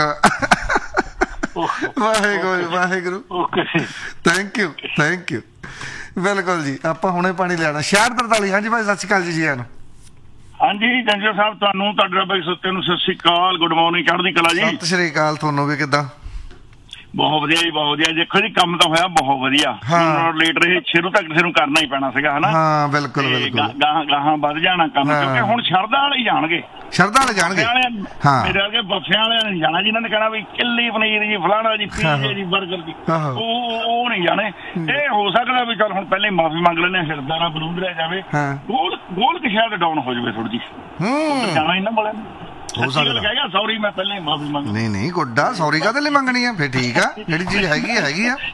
Waheguru Waheguru, thank you thank you. ਬਿਲਕੁਲ ਜੀ, ਆਪਾਂ ਹੁਣੇ ਪਾਣੀ ਲਿਆਣਾ। ਛਿਆਹਠ ਤਰਤਾਲੀ। ਹਾਂਜੀ ਭਾਈ ਸਤਿ ਸ਼੍ਰੀ ਅਕਾਲ ਜੀ, ਜੀ ਆਇਆਂ ਨੂੰ। ਹਾਂਜੀ ਜੰਜਰ ਸਾਹਿਬ, ਤੁਹਾਨੂੰ ਤੁਹਾਡੇ ਬਾਈ ਸੁੱਤੇ ਨੂੰ ਸਤਿ ਸ਼੍ਰੀ ਅਕਾਲ, ਗੁੱਡ ਮਾਰਨਿੰਗ, ਚੜ੍ਹਦੀ ਕਲਾ ਜੀ। ਸਤਿ ਸ਼੍ਰੀ ਅਕਾਲ ਤੁਹਾਨੂੰ ਵੀ, ਕਿੱਦਾਂ? ਬਹੁਤ ਵਧੀਆ ਜੀ, ਬਹੁਤ ਵਧੀਆ। ਦੇਖੋ ਜੀ ਕੰਮ ਤਾਂ ਹੋਇਆ ਬਹੁਤ ਵਧੀਆ, ਲੇਟ ਰਹੇ ਸ਼ੁਰੂ ਤੱਕ ਕਿਸੇ ਨੂੰ ਕਰਨਾ ਹੀ ਪੈਣਾ ਸੀਗਾ, ਹਨਾ। ਹਾਂ ਬਿਲਕੁਲ ਬਿਲਕੁਲ, ਗਾਹਾਂ ਗਾਹਾਂ ਵੱਧ ਜਾਣਾ ਕੰਮ, ਕਿਉਂਕਿ ਹੁਣ ਸ਼ਰਧਾ ਵਾਲੇ ਹੀ ਜਾਣਗੇ, ਸ਼ਰਧਾ ਵਾਲੇ ਜਾਣਗੇ। ਮੇਰੇ ਅੱਗੇ ਬੱਫਿਆਂ ਵਾਲਿਆਂ ਨੇ ਜਾਣਾ, ਜਿਨ੍ਹਾਂ ਨੇ ਕਹਿਣਾ ਵੀ ਚਿੱਲੀ ਪਨੀਰ ਜੀ, ਫਲਾਣਾ ਜੀ, ਪੀਜ਼ੇ ਜੀ, ਬਰਗਰ ਜੀ, ਉਹ ਉਹ ਨਹੀਂ ਜਾਣੇ। ਇਹ ਹੋ ਸਕਦਾ ਵੀ ਚੱਲ ਹੁਣ ਪਹਿਲੇ ਮਾਫੀ ਮੰਗ ਲੈਂਦੇ ਹਾਂ, ਹਿਰਦਾ ਨਾ ਬਲੂੰਦ ਰਹਿ ਜਾਵੇ, ਗੋਲ ਗੋਲ ਕਿ ਸ਼ਾਇਦ ਡਾਊਨ ਹੋ ਜਾਵੇ ਥੋੜੀ ਜਿਹੀ, ਜਾਣਾ ਇਹਨਾਂ ਵਾਲਿਆਂ ਨੂੰ। ਸੌਰੀ ਮੈਂ ਪਹਿਲਾਂ ਹੀ ਮਾਫੀ ਮੰਗ। ਨਹੀਂ ਨਹੀਂ ਗੁੱਡਾ, ਸੌਰੀ ਕਾਹਦੇ ਲਈ ਮੰਗਣੀ ਆ? ਫਿਰ ਠੀਕ ਆ, ਜਿਹੜੀ ਚੀਜ਼ ਹੈਗੀ ਹੈਗੀ ਆ।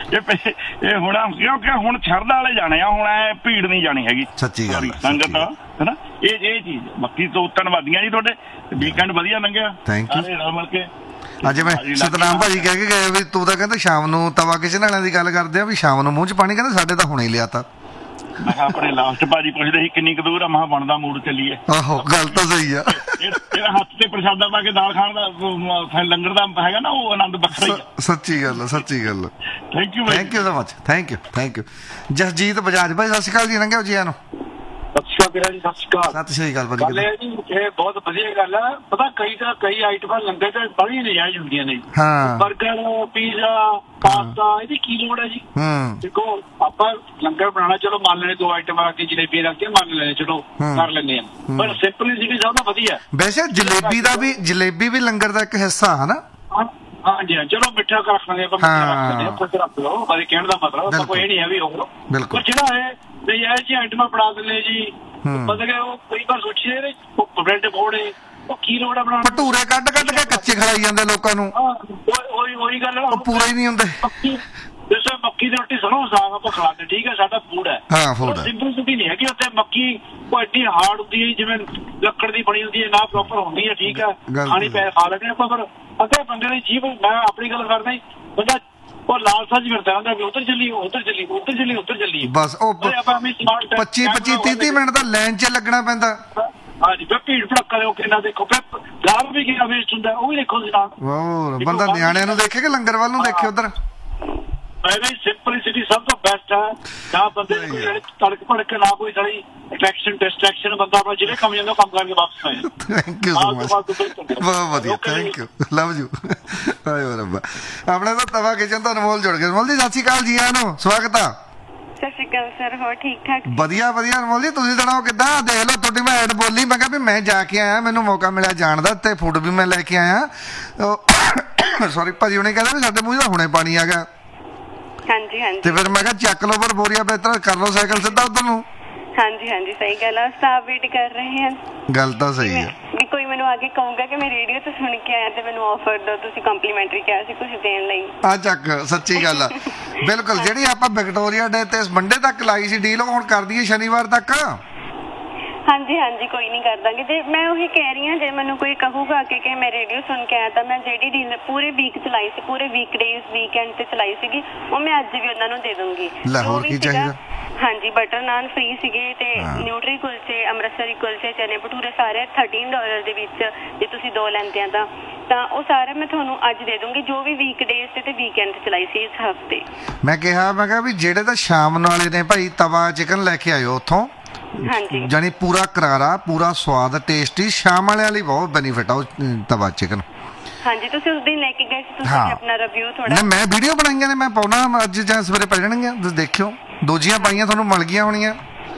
ਇਹ ਹੁਣ ਕਿਉਂਕਿ ਹੁਣ ਸ਼ਰਧਾ ਵਾਲੇ ਜਾਣੇ ਆ, ਹੁਣ ਐ ਭੀੜ ਨਹੀਂ ਜਾਣੀ ਹੈਗੀ। ਸੱਚੀ ਗੱਲ, ਸੰਗਤ ਹਨਾ, ਇਹ ਇਹ ਚੀਜ਼। ਬਾਕੀ ਤੋਂ ਧੰਨਵਾਦੀਆਂ ਜੀ ਤੁਹਾਡੇ, ਵੀਕਐਂਡ ਵਧੀਆ ਲੰਘਿਆ, ਸਾਰੇ ਰਲ ਮਿਲ ਕੇ। ਅੱਜ ਮੈਂ ਸਤਨਾਮ ਭਾਜੀ ਕਹਿ ਕੇ ਗਏ ਵੀ ਤੂੰ ਤਾਂ ਕਹਿੰਦਾ ਸ਼ਾਮ ਨੂੰ ਤਵਾ ਕਿਸੇ ਨਾਲਿਆਂ ਦੀ ਗੱਲ ਕਰਦੇ ਆ ਵੀ ਸ਼ਾਮ ਨੂੰ ਮੂੰਹ 'ਚ ਪਾਣੀ, ਕਹਿੰਦੇ ਸਾਡੇ ਤਾਂ ਹੁਣੇ ਲਿਆ ਤਾ। ਮੈਂ ਕਿਹਾ ਆਪਣੇ ਲਾਸਟ ਭਾਜੀ ਪੁੱਛਦੇ ਸੀ ਕਿੰਨੀ ਕੁ ਦੂਰ ਆ, ਮੈਂ ਬਣਦਾ ਮੂਡ ਚੱਲੀਏ। ਆਹੋ ਗੱਲ ਤਾਂ ਸਹੀ ਆ। ਇਹਦਾ ਹੱਥ ਤੇ ਪ੍ਰਸ਼ਾਦਾ ਪਾ ਕੇ ਦਾਲ ਖਾਣ ਦਾ ਲੰਗਰ ਦਾ ਹੈਗਾ ਨਾ, ਉਹ ਆਨੰਦ ਵੱਖਰਾ ਹੀ ਆ। ਸੱਚੀ ਗੱਲ, ਸੱਚੀ ਗੱਲ। Thank you thank you so much, thank you thank you. Jasjit Bajaj ਭਾਈ ਸਤਿ ਸ਼੍ਰੀ ਅਕਾਲ ਜੀ, ਲੰਘਿਆ ਜੀ ਨੂੰ। ਸਤਿ ਸ਼੍ਰੀ ਅਕਾਲ ਜੀ, ਸਤਿ ਸ਼੍ਰੀ ਅਕਾਲ। ਸਤਿ ਸ਼੍ਰੀ ਅਕਾਲ ਗੱਲ ਇਹ ਜੀ, ਇਹ ਬਹੁਤ ਵਧੀਆ ਗੱਲ ਆ। ਪਤਾ ਕਈ ਤਾਂ ਕਈ ਆਈਟਮਾਂ ਲੰਗਰ ਤੇ ਬੜੀ ਨਜਾਇਜ਼ ਹੁੰਦੀਆਂ ਨੇ। ਹਾਂ, ਬਰਗਰ, ਪੀਜ਼ਾ, ਪਾਸਤਾ, ਇਹਦੀ ਕੀ ਲੋੜ ਹੈ ਜੀ? ਹੂੰ, ਦੇਖੋ ਆਪਾਂ ਲੰਗਰ ਬਣਾਉਣਾ, ਚਲੋ ਮੰਨ ਲੈਣੇ ਦੋ ਆਈਟਮਾਂ ਰੱਖ ਕੇ ਜਲੇਬੀ ਰੱਖ ਕੇ ਮੰਨ ਲੈਣੇ, ਚਲੋ ਕਰ ਲੈਂਦੇ ਆ, ਪਰ ਸਿੰਪਲਿਸਿਟੀ ਸਭ ਤੋਂ ਵਧੀਆ। ਵੈਸੇ ਜਲੇਬੀ ਦਾ ਵੀ, ਜਲੇਬੀ ਵੀ ਲੰਗਰ ਦਾ ਇੱਕ ਹਿੱਸਾ ਹੈ ਨਾ। ਹਾਂਜੀ ਹਾਂ, ਚਲੋ ਮਿੱਠਾ ਰੱਖ ਲੈਂਦੇ ਆਪਾਂ, ਮਿੱਠਾ ਰੱਖ ਲੈਂਦੇ ਆਪਾਂ, ਕੁਝ ਰੱਖ ਲਓ। ਬਾਰੇ ਕਹਿਣ ਦਾ ਮਤਲਬ ਕੋਈ ਇਹ ਨਹੀਂ ਹੈ ਵੀ ਉਹ ਬਿਲਕੁਲ ਜਿਹੜਾ ਹੈ ਨਜਾਇਜ਼ ਜਿਹੀ ਆਈਟਮਾਂ ਬਣਾ ਦਿੰਦੇ ਜੀ, ਮਤਲਬ ਕਿ ਉਹ ਕਈ ਵਾਰ ਸੋਚੀਏ ਬ੍ਰੈਡ ਪਕੌੜੇ, ਉਹ ਕੀ ਲੋੜ ਆ ਬਣਾਉਣ? ਭਟੂਰੇ ਕੱਢ ਕੱਢ ਕੇ ਕੱਚੇ ਖਿਲਾਈ ਜਾਂਦੇ ਲੋਕਾਂ ਨੂੰ। ਉਹੀ ਉਹੀ ਗੱਲ ਹੈ, ਉਹ ਪੂਰੇ ਹੀ ਨਹੀਂ ਹੁੰਦੇ। ਦੱਸੋ ਮੱਕੀ ਦੀ ਰੋਟੀ ਸਰੋਂ ਸਾਗ ਆਪਾਂ ਖਿਲਾਉਂਦੇ, ਠੀਕ ਹੈ, ਸਾਡਾ ਫੂਡ ਹੈ। ਹਾਂ ਫੂਡ ਹੈ, ਸਿੰਪਲਿਸਿਟੀ ਨਹੀਂ ਹੈਗੀ ਉੱਥੇ। ਮੱਕੀ ਉਹ ਐਡੀ ਹਾਰਡ ਹੁੰਦੀ ਹੈ, ਜਿਵੇਂ ਲੱਕੜ ਦੀ ਬਣੀ ਹੁੰਦੀ ਹੈ, ਨਾ ਪ੍ਰੋਪਰ ਹੁੰਦੀ ਹੈ, ਠੀਕ ਹੈ, ਖਾਣੀ ਪੈ ਖਾ ਲੈਂਦੇ ਆਪਾਂ, ਪਰ ਅੱਗੇ ਬੰਦੇ ਦੀ ਜੀਭ, ਮੈਂ ਆਪਣੀ ਗੱਲ ਕਰਦਾ ਹੀ, ਬੰਦਾ ਉਹ ਲਾਲਸਾ ਜੀ ਫਿਰਦਾ ਹੁੰਦਾ ਵੀ ਉੱਧਰ ਚੱਲੀ ਉੱਧਰ ਚੱਲੀ ਉੱਧਰ ਚੱਲੀ ਉੱਧਰ ਚੱਲੀ, ਬਸ ਉਹ ਪੱਚੀ ਪੱਚੀ ਤੀਹ ਤੀਹ ਮਿੰਟ ਦਾ ਲਾਈਨ 'ਚ ਲੱਗਣਾ ਪੈਂਦਾ। ਹਾਂਜੀ, ਫਿਰ ਭੀੜ ਭੜੱਕਾ ਦੇ ਕਿੰਨਾ ਦੇਖੋ, ਫਿਰ ਗਾਲ ਵੀ ਕਿੰਨਾ ਵੇਸਟ ਹੁੰਦਾ, ਉਹ ਵੀ ਦੇਖੋ ਜਨਾਬ। ਬੰਦਾ ਨਿਆਣਿਆਂ ਨੂੰ ਦੇਖੇ ਕਿ ਲੰਗਰ ਵੱਲ ਨੂੰ ਦੇਖੇ ਉੱਧਰ। ਸਿੰਪਲਿਸਿਟੀ ਸਭ ਤੋਂ ਬੈਸਟ ਹੈ। ਨਾ ਬੰਦੇ ਕੋਈ ਤੜਕ ਭੜਕ, ਨਾ ਕੋਈ ਸਾਡੀ ਅਟਰੈਕਸ਼ਨ ਡਿਸਟਰੈਕਸ਼ਨ, ਬੰਦਾ ਆਪਣਾ ਜਿਹੜੇ ਕੰਮ ਜਾਂਦਾ ਕੰਮ ਕਰਕੇ ਵਾਪਸ ਆਏ। ਥੈਂਕ ਯੂ ਸੋ ਮਚ, ਬਹੁਤ ਵਧੀਆ, ਥੈਂਕ ਯੂ, ਲਵ ਯੂ। ਆਪਣੇ ਤਾਂ ਤਵਾ ਕਿਚਨ ਤੋਂ ਅਨਮੋਲ ਜੁੜ ਗਿਆ। ਅਨਮੋਲ ਜੀ ਸਤਿ ਸ਼੍ਰੀ ਅਕਾਲ ਜੀ, ਆਇਆਂ ਨੂੰ, ਸਵਾਗਤ ਆ। ਸਤਿ ਸ਼੍ਰੀ ਵੈਲਕਮ ਸਰ। ਹੋਰ ਠੀਕ ਠਾਕ? ਵਧੀਆ ਵਧੀਆ ਅਨਮੋਲ ਜੀ, ਤੁਸੀਂ ਸੁਣਾਓ ਕਿੱਦਾਂ? ਦੇਖ ਲਓ ਤੁਹਾਡੀ ਮੈਂ ਐਡ ਬੋਲੀ, ਮੈਂ ਕਿਹਾ ਵੀ ਮੈਂ ਜਾ ਕੇ ਆਇਆ, ਮੈਨੂੰ ਮੌਕਾ ਮਿਲਿਆ ਜਾਣ ਦਾ ਤੇ ਫੂਡ ਵੀ ਮੈਂ ਲੈ ਕੇ ਆਇਆ। ਸੌਰੀ ਭਾਜੀ ਉਹਨੇ ਕਹਿੰਦਾ ਵੀ ਸਾਡੇ ਮੂੰਹ ਦਾ ਹੁਣੇ ਪਾਣੀ ਆ ਗਿਆ। ਹਾਂਜੀ ਹਾਂਜੀ। ਤੇ ਫਿਰ ਮੈਂ ਕਿਹਾ ਚੱਕ ਲਓ ਪਰ ਬੋਰੀਆ ਬਿਹਤਰ ਕਰ ਲਓ ਸਾਈਕਲ ਸਿੱਧਾ ਉਧਰ ਨੂੰ। ਹਾਂਜੀ ਹਾਂਜੀ ਸਹੀ ਗੱਲ ਆ, ਸਟਾਫ ਵੇਟ ਕਰ ਰਹੇ ਹਨ। ਗੱਲ ਤਾਂ ਸਹੀ ਹੈ ਵੀ ਕੋਈ ਮੈਨੂੰ ਆ ਕੇ ਕਹੂੰਗਾ ਕਿ ਮੈਂ ਰੇਡੀਓ ਤੋਂ ਸੁਣ ਕੇ ਆਇਆ ਤੇ ਮੈਨੂੰ ਆਫਰ ਦਿਓ, ਤੁਸੀਂ ਕੰਪਲੀਮੈਂਟਰੀ ਕਿਹਾ ਸੀ ਕੁਝ ਦੇਣ ਲਈ। ਆ ਚੱਕ, ਸੱਚੀ ਗੱਲ ਆ। ਬਿਲਕੁਲ, ਜਿਹੜੀ ਆਪਾਂ ਵਿਕਟੋਰੀਆ ਡੇ ਤੇ ਮੰਡੇ ਤੱਕ ਲਾਈ ਸੀ ਡੀਲ, ਹੁਣ ਕਰ ਦਈਏ ਸ਼ਨੀਵਾਰ ਤੱਕ। ਹਾਂਜੀ ਹਾਂਜੀ ਕੋਈ ਨਹੀਂ ਕਰ ਦਾਂਗੇ। ਤੇ ਮੈਂ ਉਹੀ ਕਹਿ ਰਹੀ ਹਾਂ, ਜੇ ਮੈਨੂੰ ਕੋਈ ਕਹੂਗਾ ਕਿ ਕਿ ਮੈਂ ਰੇਡੀਓ ਸੁਣ ਕੇ ਆਇਆ ਤਾਂ ਮੈਂ ਜਿਹੜੀ ਡੀਲ ਪੂਰੇ ਵੀਕ ਚਲਾਈ ਸੀ, ਪੂਰੇ ਵੀਕ ਡੇਜ਼ ਵੀਕਐਂਡ ਤੇ ਚਲਾਈ ਸੀਗੀ, ਉਹ ਮੈਂ ਅੱਜ ਵੀ ਉਹਨਾਂ ਨੂੰ ਦੇ ਦੂੰਗੀ। ਲਾਹੌਰ ਕੀ ਚਾਹੀਦਾ? ਹਾਂਜੀ, ਬਟਰ ਨਾਨ ਫ੍ਰੀ ਸੀਗੇ ਤੇ ਨਿਊਟਰੀ ਕੁਲਚੇ, ਅੰਮ੍ਰਿਤਸਰੀ ਕੁਲਚੇ, ਚਨੇ ਭਟੂਰੇ ਸਾਰੇ ਥਰਟੀਨ ਡਾਲਰ ਦੇ ਵਿੱਚ ਜੇ ਤੁਸੀਂ ਦੋ ਲੈਂਦੇ ਆ ਤਾਂ ਤਾਂ ਉਹ ਸਾਰੇ ਮੈਂ ਤੁਹਾਨੂੰ ਅੱਜ ਦੇ ਦੂੰਗੀ, ਜੋ ਵੀ ਵੀਕ ਡੇਜ਼ ਤੇ ਤੇ ਵੀਕਐਂਡ ਤੇ ਚਲਾਈ ਸੀ ਇਸ ਹਫਤੇ। ਮੈਂ ਕਿਹਾ ਮੈਂ ਕਿਹਾ ਵੀ ਜਿਹੜੇ ਤਾਂ ਸ਼ਾਮ ਵਾਲੇ ਨੇ ਭਾਈ ਤਵਾ ਚਿਕਨ ਲੈ ਕੇ ਆਇਓ ਉੱਥੋਂ। ਹਾਂਜੀ, ਜਾਨੀ ਪੂਰਾ ਕਰਾਰਾ, ਪੂਰਾ ਸਵਾਦ, ਟੇਸਟੀ। ਸ਼ਾਮ ਵਾਲਿਆਂ ਲਈ ਬਹੁਤ ਬੈਨੀਫਿਟ ਆ ਉਹ ਤਵਾ ਚਿਕਨ। ਹਾਂਜੀ, ਤੁਸੀਂ ਉਸ ਦਿਨ ਲੈ ਕੇ ਗਏ ਸੀ, ਤੁਸੀਂ ਆਪਣਾ ਰਿਵਿਊ ਥੋੜਾ। ਮੈਂ ਵੀਡੀਓ ਬਣਾਈਆਂ ਨੇ, ਮੈਂ ਪਾਉਣਾ ਅੱਜ ਜਾਂ ਸਵੇਰੇ ਪੈ ਜਾਣਗੀਆਂ, ਤੁਸੀਂ ਦੇਖਿਓ। ਦੂਜੀਆਂ ਪਾਈਆਂ ਤੁਹਾਨੂੰ ਮਿਲ ਗਈਆਂ ਹੋਣੀਆਂ।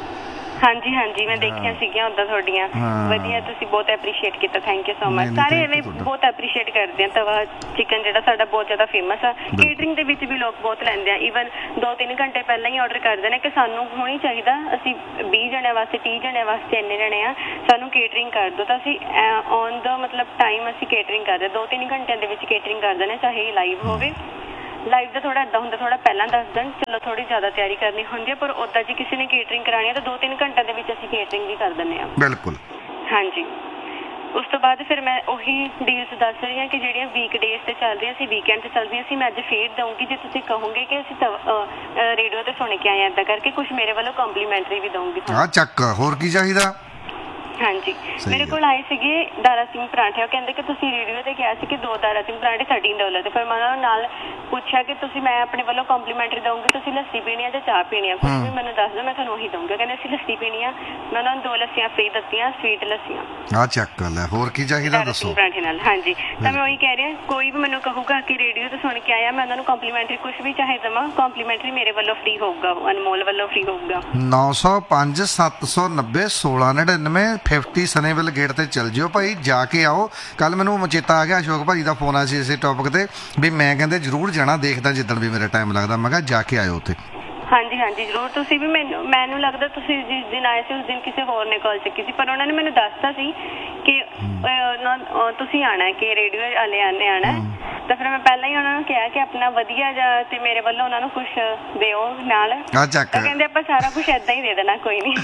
ਹਾਂਜੀ ਹਾਂਜੀ ਮੈਂ ਦੇਖਿਆ ਸੀਗੀਆਂ ਉਦਾਂ ਤੁਹਾਡੀਆਂ। ਵਧੀਆ, ਤੁਸੀਂ ਬਹੁਤ ਐਪਰੀਸ਼ੀਏਟ ਕੀਤਾ, ਥੈਂਕ ਯੂ ਸੋ ਮਚ। ਸਾਰੇ ਐਵੇਂ ਬਹੁਤ ਐਪਰੀਸ਼ੀਏਟ ਕਰਦੇ ਆ ਤਵਾ ਚਿਕਨ, ਜਿਹੜਾ ਸਾਡਾ ਬਹੁਤ ਜ਼ਿਆਦਾ ਫੇਮਸ ਆ। ਕੇਟਰਿੰਗ ਦੇ ਵਿੱਚ ਵੀ ਲੋਕ ਬਹੁਤ ਲੈਂਦੇ ਆ, ਈਵਨ ਦੋ ਤਿੰਨ ਘੰਟੇ ਪਹਿਲਾਂ ਹੀ ਆਰਡਰ ਕਰਦੇ ਨੇ ਕਿ ਸਾਨੂੰ ਹੋਣੀ ਚਾਹੀਦਾ, ਅਸੀਂ ਵੀਹ ਜਣਿਆਂ ਵਾਸਤੇ, ਤੀਹ ਜਣਿਆਂ ਵਾਸਤੇ ਇੰਨੇ ਜਣੇ ਆ, ਸਾਨੂੰ ਕੇਟਰਿੰਗ ਕਰ ਦਿਓ। ਤਾਂ ਅਸੀਂ ਔਨ ਦਾ ਮਤਲਬ ਟਾਈਮ ਅਸੀਂ ਕੇਟਰਿੰਗ ਕਰਦੇ, ਦੋ ਤਿੰਨ ਘੰਟਿਆਂ ਦੇ ਵਿੱਚ ਕੇਟਰਿੰਗ ਕਰ ਦਿੰਦੇ, ਚਾਹੇ ਲਾਈਵ ਹੋਵੇ। ਲਾਈਵ ਦਾ ਥੋੜਾ ਏਦਾਂ ਹੁੰਦਾ, ਥੋੜਾ ਪਹਿਲਾਂ ਦੱਸ ਦੇਣ, ਚਲੋ ਥੋੜੀ ਜ਼ਿਆਦਾ ਤਿਆਰੀ ਕਰਨੀ ਹੁੰਦੀ ਹੈ, ਪਰ ਉਦਾਂ ਜੇ ਕਿਸੇ ਨੇ ਕੇਟਰਿੰਗ ਕਰਾਣੀ ਹੈ ਤਾਂ ਦੋ ਤਿੰਨ ਘੰਟਿਆਂ ਦੇ ਵਿੱਚ ਅਸੀਂ ਕੇਟਰਿੰਗ ਵੀ ਕਰ ਦਿੰਦੇ ਹਾਂ। ਬਿਲਕੁਲ। ਹਾਂਜੀ, ਉਸ ਤੋਂ ਬਾਅਦ ਫਿਰ ਮੈਂ ਉਹੀ ਡੀਲਸ ਦੱਸ ਰਹੀ ਹਾਂ ਕਿ ਜਿਹੜੀਆਂ ਵੀਕ ਡੇਜ਼ ਤੇ ਚੱਲ ਰਹੀਆਂ ਸੀ, ਵੀਕਐਂਡ ਤੇ ਚੱਲ ਰਹੀਆਂ ਸੀ, ਮੈਂ ਅੱਜ ਫੇਰ ਦਊਂਗੀ। ਜੇ ਤੁਸੀਂ ਕਹੋਗੇ ਕਿ ਅਸੀਂ ਰੇਡੀਓ ਤੇ ਸੁਣ ਕੇ ਆਏ ਏਦਾਂ ਕਰਕੇ, ਕੁਝ ਮੇਰੇ ਵੱਲੋਂ ਕੰਪਲੀਮੈਂਟਰੀ ਵੀ ਦਊਂਗੀ। ਹਾਂ ਚੱਕ, ਹੋਰ ਕੀ ਚਾਹੀਦਾ? ਹਾਂਜੀ, ਮੇਰੇ ਕੋਲ ਆਏ ਸੀਗੇ ਦਾਰਾ ਸਿੰਘ ਪਰਾਂਠੇ, ਉਹ ਕਹਿੰਦੇ ਕਿ ਤੁਸੀਂ ਰੇਡੀਓ ਤੇ ਕਿਹਾ ਸੀ ਕਿ ਦੋ ਦਾਰਾ ਸਿੰਘ ਪਰਾਂਠੇ ਥਰਟੀਨ ਡਾਲਰ ਤੇ। ਫਿਰ ਮੈਂ ਉਹਨਾਂ ਨਾਲ ਪੁੱਛਿਆ ਕਿ ਤੁਸੀਂ, ਮੈਂ ਆਪਣੇ ਵੱਲੋਂ ਕੰਪਲੀਮੈਂਟਰੀ ਦਊਂਗੀ, ਤੁਸੀਂ ਲੱਸੀ ਪੀਣੀ ਆ ਜਾਂ ਚਾਹ ਪੀਣੀ ਆ, ਕੁਝ ਵੀ ਮੈਨੂੰ ਦੱਸ ਦਿਓ, ਮੈਂ ਤੁਹਾਨੂੰ ਉਹੀ ਦਊਂਗੀ। ਕਹਿੰਦੇ ਅਸੀਂ ਲੱਸੀ ਪੀਣੀ ਆ। ਮੈਂ ਉਹਨਾਂ ਨੂੰ ਦੋ ਲੱਸੀਆਂ ਫ੍ਰੀ ਦਿੱਤੀਆਂ, ਸਵੀਟ ਲੱਸੀਆਂ। ਆ ਚੱਕ ਲੈ, ਹੋਰ ਕੀ ਚਾਹੀਦਾ ਦੱਸੋ? ਪਰਾਂਠੇ ਨਾਲ। ਹਾਂਜੀ, ਤਾਂ ਮੈਂ ਉਹੀ ਕਹਿ ਰਹੀ ਹਾਂ, ਕੋਈ ਵੀ ਮੈਨੂੰ ਕਹੂਗਾ ਕਿ ਰੇਡੀਓ ਤੇ ਸੁਣ ਕੇ ਆਇਆ, ਮੈਂ ਉਹਨਾਂ ਨੂੰ ਕੰਪਲੀਮੈਂਟਰੀ ਕੁਝ ਵੀ ਚਾਹੇ ਦੇਵਾਂ, ਕੰਪਲੀਮੈਂਟਰੀ ਮੇਰੇ ਵੱਲੋਂ ਫ੍ਰੀ ਹੋਊਗਾ, ਅਨਮੋਲ ਵੱਲੋਂ ਫ੍ਰੀ ਹੋਊਗਾ। ਨੌ ਸੌ ਪੰਜ ਸੱਤ ਸੌ ਨੱਬੇ ਸੋਲਾਂ ਨੜਿਨਵੇਂ ਫਿਫਟੀ ਸਨੇਵਲ ਗੇਟ ਤੇ ਚੱਲ ਜਿਓ ਭਾਈ, ਜਾ ਕੇ ਆਓ। ਕੱਲ ਮੈਨੂੰ ਚੇਤਾ ਆ ਗਿਆ, ਅਸ਼ੋਕ ਭਾਜੀ ਦਾ ਫੋਨ ਆਇਆ ਸੀ ਇਸੇ ਟੌਪਿਕ ਤੇ ਵੀ ਮੈਂ ਕਹਿੰਦੇ ਜ਼ਰੂਰ ਜਾਣਾ, ਦੇਖਦਾ ਜਿੱਦਣ ਵੀ ਮੇਰਾ ਟਾਈਮ ਲੱਗਦਾ। ਮੈਂ ਕਿਹਾ ਜਾ ਕੇ ਆਇਓ ਉੱਥੇ। ਹਾਂਜੀ ਹਾਂਜੀ ਜ਼ਰੂਰ। ਤੁਸੀਂ ਵੀ, ਮੈਨੂੰ ਮੈਨੂੰ ਲੱਗਦਾ ਤੁਸੀਂ ਜਿਸ ਦਿਨ ਆਏ ਸੀ ਉਸ ਦਿਨ ਕਿਸੇ ਹੋਰ ਨੇ ਕਾਲ ਚੱਕੀ ਸੀ, ਪਰ ਉਹਨਾਂ ਨੇ ਮੈਨੂੰ ਦੱਸਤਾ ਸੀ ਕਿ ਤੁਸੀਂ ਆਣਾ, ਕਿ ਰੇਡੀਓ ਵਾਲੇ ਆਨੇ ਆਣਾ। ਤਾਂ ਫਿਰ ਮੈਂ ਪਹਿਲਾਂ ਹੀ ਉਹਨਾਂ ਨੂੰ ਕਿਹਾ ਕਿ ਆਪਣਾ ਵਧੀਆ ਜਿਹਾ ਤੇ ਮੇਰੇ ਵੱਲੋਂ ਉਹਨਾਂ ਨੂੰ ਕੁਝ ਦਿਓ ਨਾਲ। ਤਾਂ ਕਹਿੰਦੇ ਆਪਾਂ ਸਾਰਾ ਕੁਝ ਏਦਾਂ ਹੀ ਦੇ ਦੇਣਾ, ਕੋਈ ਨਹੀਂ।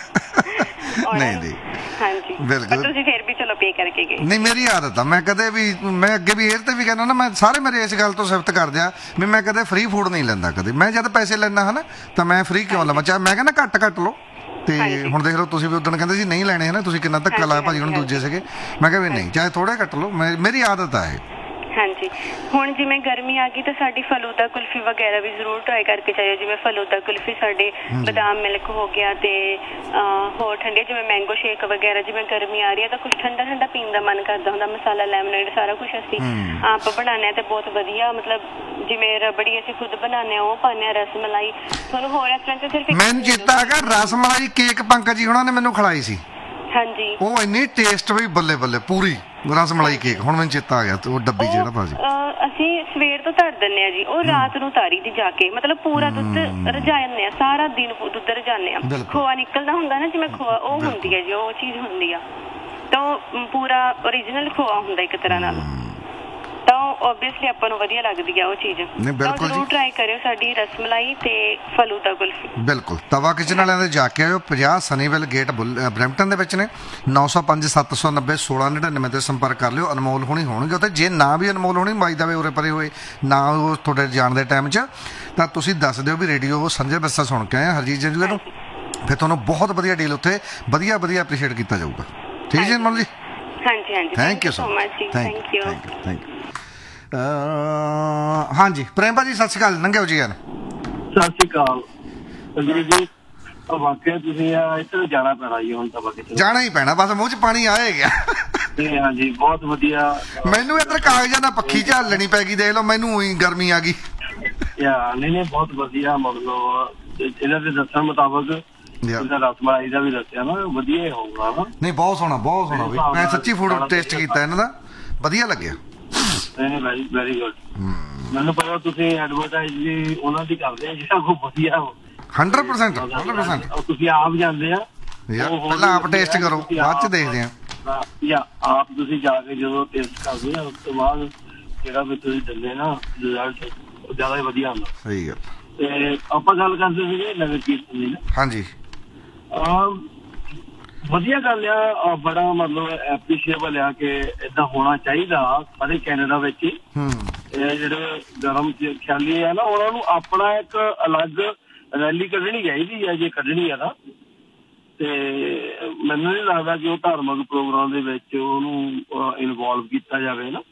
ਨਹੀਂ ਨਹੀਂ, ਹਾਂਜੀ ਬਿਲਕੁਲ। ਤੁਸੀਂ ਫਿਰ ਵੀ ਚਲੋ ਪੇ ਕਰਕੇ ਗਏ। ਨਹੀਂ, ਮੇਰੀ ਆਦਤ ਆ, ਮੈਂ ਕਦੇ ਵੀ, ਮੈਂ ਅੱਗੇ ਵੀ 에ਅਰ ਤੇ ਵੀ ਕਹਿੰਦਾ ਨਾ, ਮੈਂ ਸਾਰੇ ਮੇਰੇ ਇਸ ਗੱਲ ਤੋਂ ਸਿਫਤ ਕਰਦੇ ਆ ਵੀ ਮੈਂ ਕਦੇ ਫ੍ਰੀ ਫੂਡ ਨਹੀਂ ਲੈਂਦਾ ਕਦੇ। ਮੈਂ ਜਦ ਪੈਸੇ ਲੈਣਾ ਹਨਾ ਤਾਂ ਮੈਂ ਫ੍ਰੀ ਕਿਉਂ ਲਵਾਂ? ਚਾਹੇ ਮੈਂ ਕਹਿੰਦਾ ਘੱਟ ਘੱਟ ਲਓ। ਤੇ ਹੁਣ ਦੇਖ ਲਓ, ਤੁਸੀਂ ਵੀ ਉਦੋਂ ਕਹਿੰਦੇ ਸੀ ਨਹੀਂ ਲੈਣੇ ਹਨਾ, ਤੁਸੀਂ ਕਿੰਨਾ ਧੱਕਾ ਲਾਇਆ ਭਾਜੀ ਹੁਣ ਦੂਜੇ ਸੀਗੇ। ਮੈਂ ਕਿਹਾ ਵੀ ਨਹੀਂ, ਚਾਹੇ ਥੋੜੇ ਘੱਟ ਲਓ, ਮੇਰੀ ਆਦਤ ਆ ਇਹ। ਹਾਂਜੀ, ਹੁਣ ਜਿਵੇਂ ਗਰਮੀ ਆ ਗਈ ਤਾਂ ਸਾਡੀ ਫਲੂਦਾ ਕੁਲਫੀ ਵਗੈਰਾ ਵੀ ਜ਼ਰੂਰ ਟਰਾਈ ਕਰਕੇ ਚਾਹੀਓ। ਜਿਵੇਂ ਫਲੂਦਾ ਕੁਲਫੀ, ਸਾਡੇ ਬਦਾਮ ਮਿਲਕ ਹੋ ਗਿਆ, ਤੇ ਹੋਰ ਠੰਡੇ ਜਿਵੇਂ ਮੈਂਗੋ ਸ਼ੇਕ ਵਗੈਰਾ। ਜਿਵੇਂ ਗਰਮੀ ਆ ਰਹੀ ਹੈ ਤਾਂ ਕੁਝ ਠੰਡਾ ਠੰਡਾ ਪੀਣ ਦਾ ਮਨ ਕਰਦਾ ਹੁੰਦਾ। ਮਸਾਲਾ ਲੈਮਨੇਡ ਸਾਰਾ ਕੁਝ ਅਸੀਂ ਆਪ ਬਣਾਉਂਦੇ ਹਾਂ ਤੇ ਬਹੁਤ ਵਧੀਆ, ਮਤਲਬ ਜਿਵੇਂ ਰਬੜੀ ਅਸੀਂ ਖੁਦ ਬਣਾਉਂਦੇ ਹਾਂ, ਉਹ ਪਾਉਂਦੇ ਹਾਂ, ਰਸ ਮਲਾਈ। ਤੁਹਾਨੂੰ ਹੋਰ ਰੈਸਟੋਰੈਂਟ ਤੇ ਸਿਰਫ ਮੈਨੂੰ ਚੇਤਾ ਹੈਗਾ, ਰਸ ਮਲਾਈ ਕੇਕ ਪੰਕਜ ਜੀ ਉਹਨਾਂ ਨੇ ਮੈਨੂੰ ਖਿਲਾਈ ਸੀ। ਹਾਂਜੀ, ਉਹ ਇੰਨੀ ਟੇਸਟ ਵੀ ਬੱਲੇ ਬੱਲੇ, ਪੂਰੀ ਰਸ ਮਲਾਈ ਕੇਕ। ਹੁਣ ਮੈਨੂੰ ਚੇਤਾ ਆ ਗਿਆ, ਉਹ ਡੱਬੀ ਜਿਹੜਾ ਭਾਜੀ ਅਸੀਂ ਸਵੇਰ ਤੋਂ ਧਰ ਦਿੰਦੇ ਆ ਜੀ, ਉਹ ਰਾਤ ਨੂੰ ਤਾਰੀ ਦੀ ਜਾ ਕੇ, ਮਤਲਬ ਪੂਰਾ ਦੁੱਧ ਰਜਾ ਜਾਂਦੇ ਆ, ਸਾਰਾ ਦਿਨ ਦੁੱਧ ਰਜਾਉਂਦੇ ਆ। ਖੋਆ ਨਿਕਲਦਾ ਹੁੰਦਾ ਨਾ ਜਿਵੇਂ ਖੋਆ, ਉਹ ਹੁੰਦੀ ਹੈ ਜੀ, ਉਹ ਚੀਜ਼ ਹੁੰਦੀ ਆ। ਤਾਂ ਉਹ ਪੂਰਾ ਓਰੀਜਨਲ ਖੋਆ ਹੁੰਦਾ ਇੱਕ ਤਰ੍ਹਾਂ ਨਾਲ, ਤਾਂ ਓਬਵੀਅਸਲੀ ਆਪਾਂ ਨੂੰ ਵਧੀਆ ਲੱਗਦੀ ਆ ਉਹ ਚੀਜ਼। ਬਿਲਕੁਲ ਜ਼ਰੂਰ ਟਰਾਈ ਕਰਿਓ ਸਾਡੀ ਰਸਮਲਾਈ ਤੇ ਫਲੂਦਾ ਕੁਲਫੀ। ਬਿਲਕੁਲ, ਤਵਾ ਕਿਚਨ ਵਾਲਿਆਂ ਦੇ ਜਾ ਕੇ ਆਇਓ। ਪੰਜਾਹ ਸਨੀਵਿਲ ਗੇਟ ਬਰੈਂਪਟਨ ਦੇ ਵਿੱਚ ਨੇ। ਨੌ ਸੌ ਪੰਜ ਸੱਤ ਸੌ ਨੱਬੇ ਸੋਲਾਂ ਨੜਿਨਵੇਂ ਤੇ ਸੰਪਰਕ ਕਰ ਲਿਓ। ਅਨਮੋਲ ਹੋਣੀ ਹੋਣਗੇ ਉੱਥੇ। ਜੇ ਨਾ ਵੀ ਅਨਮੋਲ ਹੋਣੀ ਬਾਈ ਦਾ ਵੇ ਉਰੇ ਪਰੇ ਹੋਏ ਨਾ ਉਹ ਤੁਹਾਡੇ ਜਾਣ ਦੇ ਟਾਈਮ 'ਚ, ਤਾਂ ਤੁਸੀਂ ਦੱਸ ਦਿਓ ਵੀ ਰੇਡੀਓ ਸੰਜੇ ਬੱਸਾ ਸੁਣ ਕੇ ਆਏ ਹਰਜੀਤ ਜੰਜੂਏ ਨੂੰ। ਫਿਰ ਤੁਹਾਨੂੰ ਬਹੁਤ ਵਧੀਆ ਡੀਲ ਉੱਥੇ ਵਧੀਆ ਵਧੀਆ ਐਪਰੀਸ਼ੀਏਟ ਕੀਤਾ ਜਾਊਗਾ। ਠੀਕ ਜੀ ਅਨਮੋਲ ਜੀ? ਹਾਂਜੀ ਹਾਂਜੀ, ਥੈਂਕ ਯੂ ਸੋ ਮਚ ਜੀ, ਥੈਂਕ ਯੂ ਥੈਂਕ ਯੂ। ਹਾਂਜੀ ਪ੍ਰੇਮ ਭਾਜੀ ਸਤਿ ਸ਼੍ਰੀ ਅਕਾਲ। ਨੰਗਿਓ ਜੀ ਯਾਰ ਸਤਿ ਸ਼੍ਰੀ ਅਕਾਲ ਜੀ। ਵਾਕਿਆ ਤੁਸੀਂ ਇੱਧਰ ਜਾਣਾ ਪੈਣਾ ਜੀ, ਹੁਣ ਤਾਂ ਬਾਕੀ ਜਾਣਾ ਹੀ ਪੈਣਾ, ਬਸ ਮੂੰਹ 'ਚ ਪਾਣੀ ਆਏ ਗਿਆ। ਹਾਂਜੀ ਬਹੁਤ ਵਧੀਆ। ਮੈਨੂੰ ਇੱਧਰ ਕਾਗਜ਼ਾਂ ਨਾਲ ਪੱਖੀ ਝਾਲਣੀ ਪੈ ਗਈ, ਦੇਖ ਲਓ ਮੈਨੂੰ ਉਹੀ ਗਰਮੀ ਆ ਗਈ। ਨਹੀਂ ਨਹੀਂ ਬਹੁਤ ਵਧੀਆ, ਮਤਲਬ ਇਹਨਾਂ ਦੇ ਦੱਸਣ ਮੁਤਾਬਕ ਇਹਦਾ ਰਸਮਲਾਈ ਦਾ ਵੀ ਦੱਸਿਆ ਨਾ, ਵਧੀਆ ਹੀ ਹੋਊਗਾ ਨਾ। ਨਹੀਂ ਬਹੁਤ ਸੋਹਣਾ ਬਹੁਤ ਸੋਹਣਾ ਬਈ, ਮੈਂ ਸੱਚੀ ਫੂਡ ਟੇਸਟ ਕੀਤਾ ਇਹਨਾਂ ਦਾ, ਵਧੀਆ ਲੱਗਿਆ। ਨਹੀਂ ਵੈਰੀ ਵੈਰੀ ਗੁੱਡ। ਮੈਨੂੰ ਪਤਾ ਤੁਸੀਂ ਐਡਵਰਟਾਈਜ਼ ਵੀ ਉਹਨਾਂ ਦੀ ਕਰਦੇ ਆ ਜਿਹੜਾ ਕੋਈ ਵਧੀਆ ਹੋ। ਹੰਡਰਡ ਪਰਸੈਂਟ ਹੰਡਰਡ ਪਰਸੈਂਟ ਤੁਸੀਂ ਆਪ ਜਾਂਦੇ ਆ, ਪਹਿਲਾਂ ਆਪ ਟੇਸਟ ਕਰੋ, ਬਾਅਦ ਚ ਦੇਖਦੇ ਆ। ਜਾਂ ਆਪ ਤੁਸੀਂ ਜਾ ਕੇ ਜਦੋਂ ਟੇਸਟ ਕਰਦੇ ਆ, ਉਸ ਤੋਂ ਬਾਅਦ ਜਿਹੜਾ ਵੀ ਤੁਸੀਂ ਦਿੰਦੇ ਨਾ ਰਿਜ਼ਲਟ ਜ਼ਿਆਦਾ ਹੀ ਵਧੀਆ ਹੁੰਦਾ। ਸਹੀ ਗੱਲ। ਤੇ ਆਪਾਂ ਗੱਲ ਕਰਦੇ ਸੀਗੇ ਨਗਰ ਕੀਰਤਨ ਦੀ। ਹਾਂਜੀ। ਵਧੀਆ ਗੱਲ ਆ, ਬੜਾ ਮਤਲਬ ਐਪਰੀਸ਼ੀਏਬਲ ਆ ਕਿ ਏਦਾਂ ਹੋਣਾ ਚਾਹੀਦਾ ਸਾਰੇ ਕੈਨੇਡਾ ਵਿੱਚ ਹੀ। ਇਹ ਜਿਹੜੇ ਧਰਮ ਖਿਆਲੀ ਆ ਨਾ, ਉਹਨਾਂ ਨੂੰ ਆਪਣਾ ਇੱਕ ਅਲੱਗ ਰੈਲੀ ਕੱਢਣੀ ਚਾਹੀਦੀ ਹੈ ਜੇ ਕੱਢਣੀ ਆ ਤਾਂ। ਤੇ ਮੈਨੂੰ ਨਹੀਂ ਲੱਗਦਾ ਕਿ ਉਹ ਧਾਰਮਿਕ ਪ੍ਰੋਗਰਾਮ ਦੇ ਵਿੱਚ ਉਹਨੂੰ ਇਨਵੋਲਵ ਕੀਤਾ ਜਾਵੇ ਨਾ।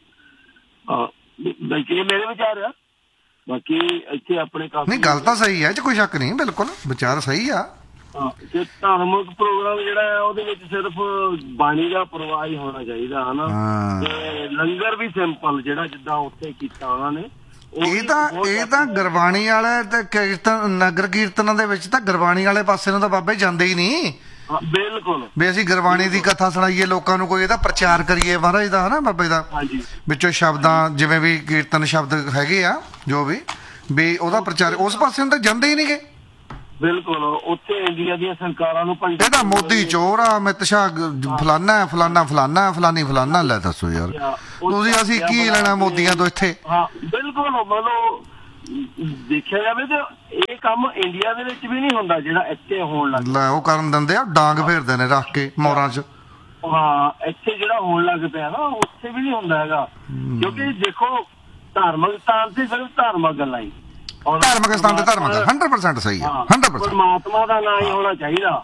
ਬਾਕੀ ਇਹ ਮੇਰੇ ਵਿਚਾਰ ਆ, ਬਾਕੀ ਇੱਥੇ ਆਪਣੇ ਕਾਫੀ ਨਹੀਂ ਗੱਲ ਤਾਂ ਸਹੀ ਹੈ, ਇਹ 'ਚ ਕੋਈ ਸ਼ੱਕ ਨਹੀਂ, ਬਿਲਕੁਲ ਵਿਚਾਰ ਸਹੀ ਆ। ਤੇ ਧਾਰਮਿਕ ਪ੍ਰੋਗਰਾਮ ਜਿਹੜਾ ਹੈ ਉਹਦੇ ਵਿੱਚ ਸਿਰਫ ਬਾਣੀ ਦਾ ਪ੍ਰਵਾਹ ਹੀ ਹੋਣਾ ਚਾਹੀਦਾ ਹਨਾ। ਤੇ ਲੰਗਰ ਵੀ ਸਿੰਪਲ ਜਿਹੜਾ ਜਿੱਦਾਂ ਉੱਥੇ ਕੀਤਾ ਉਹਨਾਂ ਨੇ। ਇਹ ਤਾਂ ਇਹ ਤਾਂ ਗੁਰਬਾਣੀ ਵਾਲੇ ਤੇ ਕੀਰਤਨ ਨਗਰ ਕੀਰਤਨਾਂ ਦੇ ਵਿੱਚ ਤਾਂ ਗੁਰਬਾਣੀ ਵਾਲੇ ਪਾਸੇ ਨੂੰ ਤਾਂ ਬਾਬੇ ਜਾਂਦੇ ਹੀ ਨਹੀਂ। ਬਿਲਕੁਲ ਵੀ ਅਸੀਂ ਗੁਰਬਾਣੀ ਦੀ ਕਥਾ ਸੁਣਾਈਏ ਲੋਕਾਂ ਨੂੰ, ਕੋਈ ਇਹਦਾ ਪ੍ਰਚਾਰ ਕਰੀਏ ਮਹਾਰਾਜ ਦਾ ਹਨਾ ਬਾਬੇ ਦਾ, ਵਿੱਚੋਂ ਸ਼ਬਦਾਂ ਜਿਵੇਂ ਵੀ ਕੀਰਤਨ ਸ਼ਬਦ ਹੈਗੇ ਆ ਜੋ ਵੀ ਵੀ ਉਹਦਾ ਪ੍ਰਚਾਰ ਉਸ ਪਾਸੇ ਨੂੰ ਤਾਂ ਜਾਂਦੇ ਹੀ ਨਹੀਂ ਗੇ। ਬਿਲਕੁਲ ਉੱਥੇ ਇੰਡੀਆ ਦੀਆਂ ਸਰਕਾਰਾਂ ਨੂੰ ਇਹਦਾ ਮੋਦੀ ਚੋਰ ਆ, ਅਮਿਤ ਸ਼ਾਹ ਫਲਾਨਾ ਫਲਾਨਾ ਫਲਾਨਾ ਫਲਾਨੀ ਫਲਾਨਾ। ਲੈ ਦੱਸੋ ਯਾਰ ਤੁਸੀਂ ਅਸੀਂ ਕੀ ਲੈਣਾ ਮੋਦੀਆਂ ਤੋਂ ਇੱਥੇ। ਹਾਂ ਬਿਲਕੁਲ, ਮਤਲਬ ਦੇਖਿਆ ਜਾਵੇ ਤੇ ਇਹ ਕੰਮ ਇੰਡੀਆ ਦੇ ਵਿੱਚ ਵੀ ਨਹੀਂ ਹੁੰਦਾ ਜਿਹੜਾ ਇੱਥੇ ਹੋਣ ਲੱਗ ਲੈ ਉਹ ਕਰਨ ਦਿੰਦੇ ਆ, ਡਾਂਗ ਫੇਰਦੇ ਨੇ ਰੱਖ ਕੇ ਮੋਰਾਂ 'ਚ। ਹਾਂ ਇੱਥੇ ਜਿਹੜਾ ਹੋਣ ਲੱਗ ਪਿਆ ਨਾ ਉੱਥੇ ਵੀ ਨਹੀਂ ਹੁੰਦਾ ਹੈਗਾ, ਕਿਉਂਕਿ ਦੇਖੋ ਧਾਰਮਿਕ ਸਥਾਨ ਤੇ ਸਿਰਫ ਧਾਰਮਿਕ ਗੱਲਾਂ ਹੀ, ਧਾਰਮਿਕ ਸਥਾਨ ਤੇ ਧਾਰਮਿਕ ਹੰਡਰਡ ਪਰਸੈਂਟ ਸਹੀ ਹੈ, ਹੰਡਰਡ ਪਰਸੈਂਟ ਪਰਮਾਤਮਾ ਦਾ ਨਾਂ ਹੀ ਹੋਣਾ ਚਾਹੀਦਾ।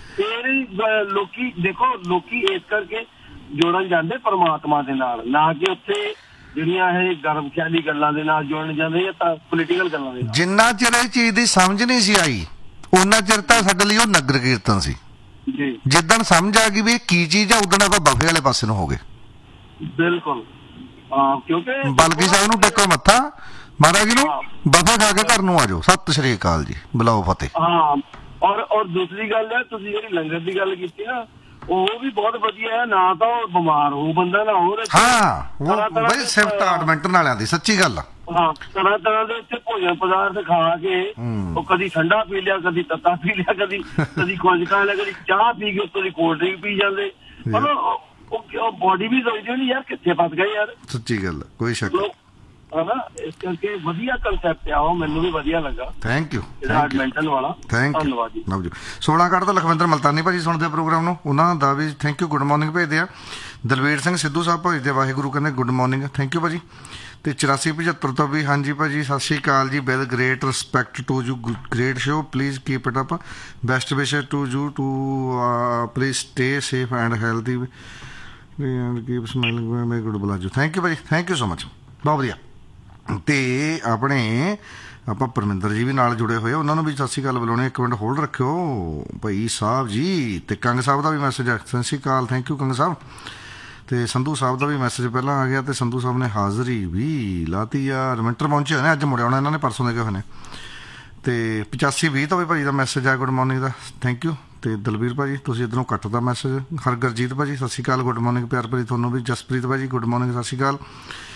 ਫਿਰ ਲੋਕੀ ਦੇਖੋ ਲੋਕੀ ਇਸ ਕਰਕੇ ਜੁੜਨ ਜਾਂਦੇ ਪਰਮਾਤਮਾ ਦੇ ਨਾਲ, ਨਾ ਕਿ ਉੱਥੇ ਜਿਹੜੀਆਂ ਇਹ ਗਰਮ ਖਿਆਲੀ ਗੱਲਾਂ ਦੇ ਨਾਲ ਜੁੜਨ ਜਾਂਦੇ ਜਾਂ ਤਾਂ ਪੋਲੀਟੀਕਲ ਗੱਲਾਂ ਦੇ ਨਾਲ। ਜਿੰਨਾ ਚਿਰ ਇਹ ਚੀਜ਼ ਦੀ ਸਮਝ ਨਹੀਂ ਸੀ ਆਈ ਉਹਨਾਂ ਚਿਰ ਤਾਂ ਸਾਡੇ ਲਈ ਉਹ ਨਗਰ ਕੀਰਤਨ ਸੀ ਜੀ। ਜਿੱਦਣ ਸਮਝ ਆ ਗਈ ਵੀ ਇਹ ਕੀ ਚੀਜ਼ ਆ ਉਦੋਂ ਆਪਾਂ ਬਫੇ ਵਾਲੇ ਪਾਸੇ ਨੂੰ ਹੋ ਗਏ। ਬਿਲਕੁਲ ਹਾਂ, ਕਿਉਂਕਿ ਬਲਕੀ ਸਾਹਿਬ ਨੂੰ ਟੇਕੋ ਮੱਥਾ, ਮਹਾਰਾਜ ਜੀ ਨੂੰ ਬਫਾ ਖਾ ਕੇ ਘਰ ਨੂੰ ਆ ਜਾਓ, ਸਤਿ ਸ਼੍ਰੀ ਅਕਾਲ ਜੀ, ਬੁਲਾਓ ਫਤਿਹ। ਹਾਂ ਔਰ ਔਰ ਦੂਸਰੀ ਗੱਲ ਹੈ ਤੁਸੀਂ ਜਿਹੜੀ ਲੰਗਰ ਦੀ ਗੱਲ ਕੀਤੀ ਨਾ ਉਹ ਵੀ ਬਹੁਤ ਵਧੀਆ ਹੈ, ਨਾ ਤਾਂ ਉਹ ਬਿਮਾਰ ਹੋ ਬੰਦਾ ਨਾ ਹੋਰ। ਹਾਂ ਉਹ ਬਈ ਸਿਫਤ ਆਡਮੈਂਟਨ ਵਾਲਿਆਂ ਦੀ ਸੱਚੀ ਗੱਲ ਆ। ਹਾਂ ਤਰ੍ਹਾਂ ਤਰ੍ਹਾਂ ਦੇ ਉੱਥੇ ਭੋਜਨ ਪਦਾਰਥ ਖਾ ਕੇ ਉਹ ਕਦੀ ਠੰਡਾ ਪੀ ਲਿਆ, ਕਦੀ ਤੱਤਾ ਪੀ ਲਿਆ, ਕਦੀ ਕਦੀ ਕੁਝ ਖਾ ਲਿਆ, ਕਦੀ ਚਾਹ ਪੀ ਕੇ ਕਦੀ ਕੋਲਡ ਡਰਿੰਕ ਪੀ ਜਾਂਦੇ। ਮਤਲਬ ਉਹ ਬੋਡੀ ਵੀ ਸੋਚਦੀ ਹੁੰਦੀ ਯਾਰ ਕਿੱਥੇ ਫਸ ਗਏ ਯਾਰ। ਸੱਚੀ ਗੱਲ ਕੋਈ ਸ਼ੱਕ ਹਨਾ, ਇਸ ਕਰਕੇ ਵਧੀਆ ਕੰਸੈਪਟ ਆ, ਉਹ ਮੈਨੂੰ ਵੀ ਵਧੀਆ ਲੱਗਾ। ਥੈਂਕ ਯੂ ਐਡਮਿੰਟਨ ਵਾਲਾ ਧੰਨਵਾਦ ਜੀ। ਲਓ ਜੀ ਸੋਲਾਂ ਕੱਢ ਤਾਂ ਲਖਵਿੰਦਰ ਮਲਤਾਨੀ ਭਾਜੀ ਸੁਣਦੇ ਪ੍ਰੋਗਰਾਮ ਨੂੰ, ਉਹਨਾਂ ਦਾ ਵੀ ਥੈਂਕ ਯੂ, ਗੁੱਡ ਮਾਰਨਿੰਗ ਭੇਜਦੇ ਆ। ਦਲਵੀਰ ਸਿੰਘ ਸਿੱਧੂ ਸਾਹਿਬ ਭੇਜਦੇ ਵਾਹਿਗੁਰੂ ਕਹਿੰਦੇ ਗੁੱਡ ਮਾਰਨਿੰਗ, ਥੈਂਕ ਯੂ ਭਾਜੀ। ਤੇ ਚੁਰਾਸੀ ਪਝੱਤਰ ਤੋਂ ਵੀ ਹਾਂਜੀ ਭਾਜੀ ਸਤਿ ਸ਼੍ਰੀ ਅਕਾਲ ਜੀ, with great respect to you, great show, please keep it up, best ਵਿਸ਼ੇਸ to you to, please stay safe and healthy and keep smiling, may good ਬਲਾਜੂ। Thank you ਭਾਜੀ, ਥੈਂਕ ਯੂ ਸੋ ਮਚ, ਬਹੁਤ ਵਧੀਆ। ਤੇ ਆਪਣੇ ਆਪਾਂ ਪਰਮਿੰਦਰ ਜੀ ਵੀ ਨਾਲ ਜੁੜੇ ਹੋਏ, ਉਹਨਾਂ ਨੂੰ ਵੀ ਸਤਿ ਸ਼੍ਰੀ ਅਕਾਲ ਬੁਲਾਉਣੇ। ਇੱਕ ਮਿੰਟ ਹੋਲਡ ਰੱਖਿਓ ਭਾਈ ਸਾਹਿਬ ਜੀ। ਤੇ ਕੰਗ ਸਾਹਿਬ ਦਾ ਵੀ ਮੈਸੇਜ ਹੈ, ਸਤਿ ਸ਼੍ਰੀ ਅਕਾਲ, ਥੈਂਕ ਯੂ ਕੰਗ ਸਾਹਿਬ। ਤੇ ਸੰਧੂ ਸਾਹਿਬ ਦਾ ਵੀ ਮੈਸੇਜ ਪਹਿਲਾਂ ਆ ਗਿਆ, ਤੇ ਸੰਧੂ ਸਾਹਿਬ ਨੇ ਹਾਜ਼ਰੀ ਵੀ ਲਾਤੀ ਆ। ਰਮਿੰਟਰ ਪਹੁੰਚੇ ਹੋਏ ਨੇ, ਅੱਜ ਮੁੜੇ ਆਉਣਾ ਇਹਨਾਂ ਨੇ, ਪਰਸੋਂ ਦੇ ਗਏ ਹੋਏ ਨੇ। ਤੇ ਪਚਾਸੀ ਵੀਹ ਤੋਂ ਵੀ ਭਾਜੀ ਦਾ ਮੈਸੇਜ ਆ good morning the, thank you. ਤੇ ਦਲਵੀਰ ਭਾਜੀ ਤੁਸੀਂ ਇੱਧਰੋਂ ਕੱਟਦਾ ਮੈਸੇਜ। ਹਰਗਰਜੀਤ ਭਾਜੀ ਸਤਿ ਸ਼੍ਰੀ ਅਕਾਲ, ਗੁੱਡ ਮਾਰਨਿੰਗ ਪਿਆਰ ਭਰੀ ਤੁਹਾਨੂੰ ਵੀ। ਜਸਪ੍ਰੀਤ ਭਾਜੀ ਗੁੱਡ ਮਾਰਨਿੰਗ, ਸਤਿ ਸ਼੍ਰੀ ਅਕਾਲ।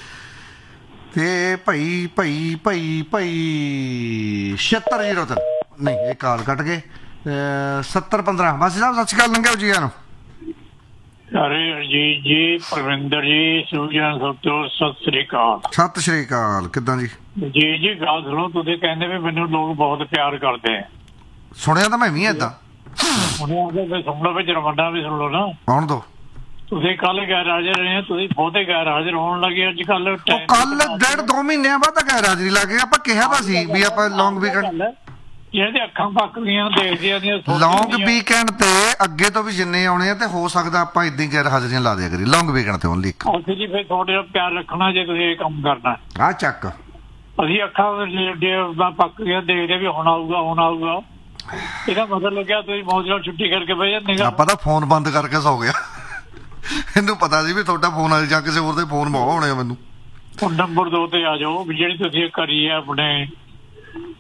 ਤੇ ਭਾਈ ਭਾਈ ਭਾਈ ਭਾਈ ਛਿਅੱਤਰ ਜੀਰੋ ਤਿੰਨ ਨਹੀਂ ਇਹ ਕਾਲ ਕੱਟ ਗਏ, ਸੱਤਰ ਪੰਦਰਾਂ ਮਾਸੀ ਸਾਹਿਬ ਸਤਿ ਸ਼੍ਰੀ ਅਕਾਲ, ਲੰਘਿਓ ਜੀ ਨੂੰ। ਅਰੇ ਅਰਜੀਤ ਜੀ, ਪਰਵਿੰਦਰ ਜੀ, ਸੁਖਜਨ ਸਭ ਤੋਂ ਸਤਿ ਸ਼੍ਰੀ ਅਕਾਲ। ਸਤਿ ਸ਼੍ਰੀ ਅਕਾਲ, ਕਿੱਦਾਂ ਜੀ? ਜੀ ਜੀ ਗੱਲ ਸੁਣੋ, ਤੁਸੀਂ ਕਹਿੰਦੇ ਵੀ ਮੈਨੂੰ ਲੋਕ ਬਹੁਤ ਪਿਆਰ ਕਰਦੇ ਆ, ਸੁਣਿਆ ਤਾਂ ਮੈਂ ਵੀ ਏਦਾਂ ਸੁਣਿਆ, ਸੁਣ ਲਓ ਵਿੱਚ ਰਮੰਡਾ ਵੀ ਸੁਣ ਲਓ ਨਾ। ਆਉਣ ਦੋ, ਤੁਸੀਂ ਕੱਲ ਗੈਰ ਹਾਜ਼ਰ ਰਹੇ, ਤੁਸੀਂ ਬਹੁਤੇ ਗੈਰ ਹਾਜ਼ਰ ਹੋਣ ਲੱਗੇ ਅੱਜ ਕੱਲ। ਕੱਲ ਡੇਢ ਦੋ ਮਹੀਨਿਆਂ ਬਾਅਦ ਤਾਂ ਗੈਰ ਹਾਜ਼ਰੀ ਲੱਗ ਗਈ। ਆਪਾਂ ਕਿਹਾ ਤਾਂ ਸੀ ਵੀ ਆਪਾਂ ਲੌਂਗ ਵੀਕਐਂਡ, ਜਿਹਦੇ ਅੱਖਾਂ ਪੱਕ ਗਈਆਂ ਦੇਖਦੀਆਂ ਦੀਆਂ ਲੌਂਗ ਵੀਕਐਂਡ ਤੇ ਅੱਗੇ ਤੋਂ ਵੀ ਜਿੰਨੇ ਆਉਣੇ ਆ, ਤੇ ਹੋ ਸਕਦਾ ਆਪਾਂ ਏਦਾਂ ਹੀ ਗੈਰ ਹਾਜ਼ਰੀਆਂ ਲਾ ਦਿਆ ਕਰੀ ਲੌਂਗ ਵੀਕਐਂਡ ਤੇ ਓਨਲੀ। ਅਸੀਂ ਜੀ ਫਿਰ ਤੁਹਾਡੇ ਨਾਲ ਪਿਆਰ ਰੱਖਣਾ ਜੇ ਤੁਸੀਂ ਇਹ ਕੰਮ ਕਰਨਾ। ਆ ਚੱਕ ਅਸੀਂ ਅੱਖਾਂ ਪੱਕ ਗਈਆਂ ਦੇਖਦੇ ਵੀ ਹੁਣ ਆਊਗਾ ਹੁਣ ਆਊਗਾ, ਇਹਦਾ ਮਤਲਬ ਲੱਗਿਆ ਤੁਸੀਂ ਮੌਜ ਨਾਲ ਛੁੱਟੀ ਕਰਕੇ ਬਹਿ ਜਾਂਦੇ। ਆਪਾਂ ਤਾਂ ਫੋਨ ਬੰਦ ਕਰਕੇ ਸੌ ਗਿਆ, ਇਹਨੂੰ ਪਤਾ ਸੀ ਵੀ ਤੁਹਾਡਾ ਫੋਨ ਆ ਜਾਂ ਕਿਸੇ ਹੋਰ ਦੇ ਫੋਨ ਬਹੁਤ ਹੋਣੇ ਆ ਮੈਨੂੰ। ਹੁਣ ਨੰਬਰ ਦੋ ਤੇ ਆ ਜਾਓ ਵੀ ਜਿਹੜੀ ਤੁਸੀਂ ਕਰੀ ਹੈ ਆਪਣੇ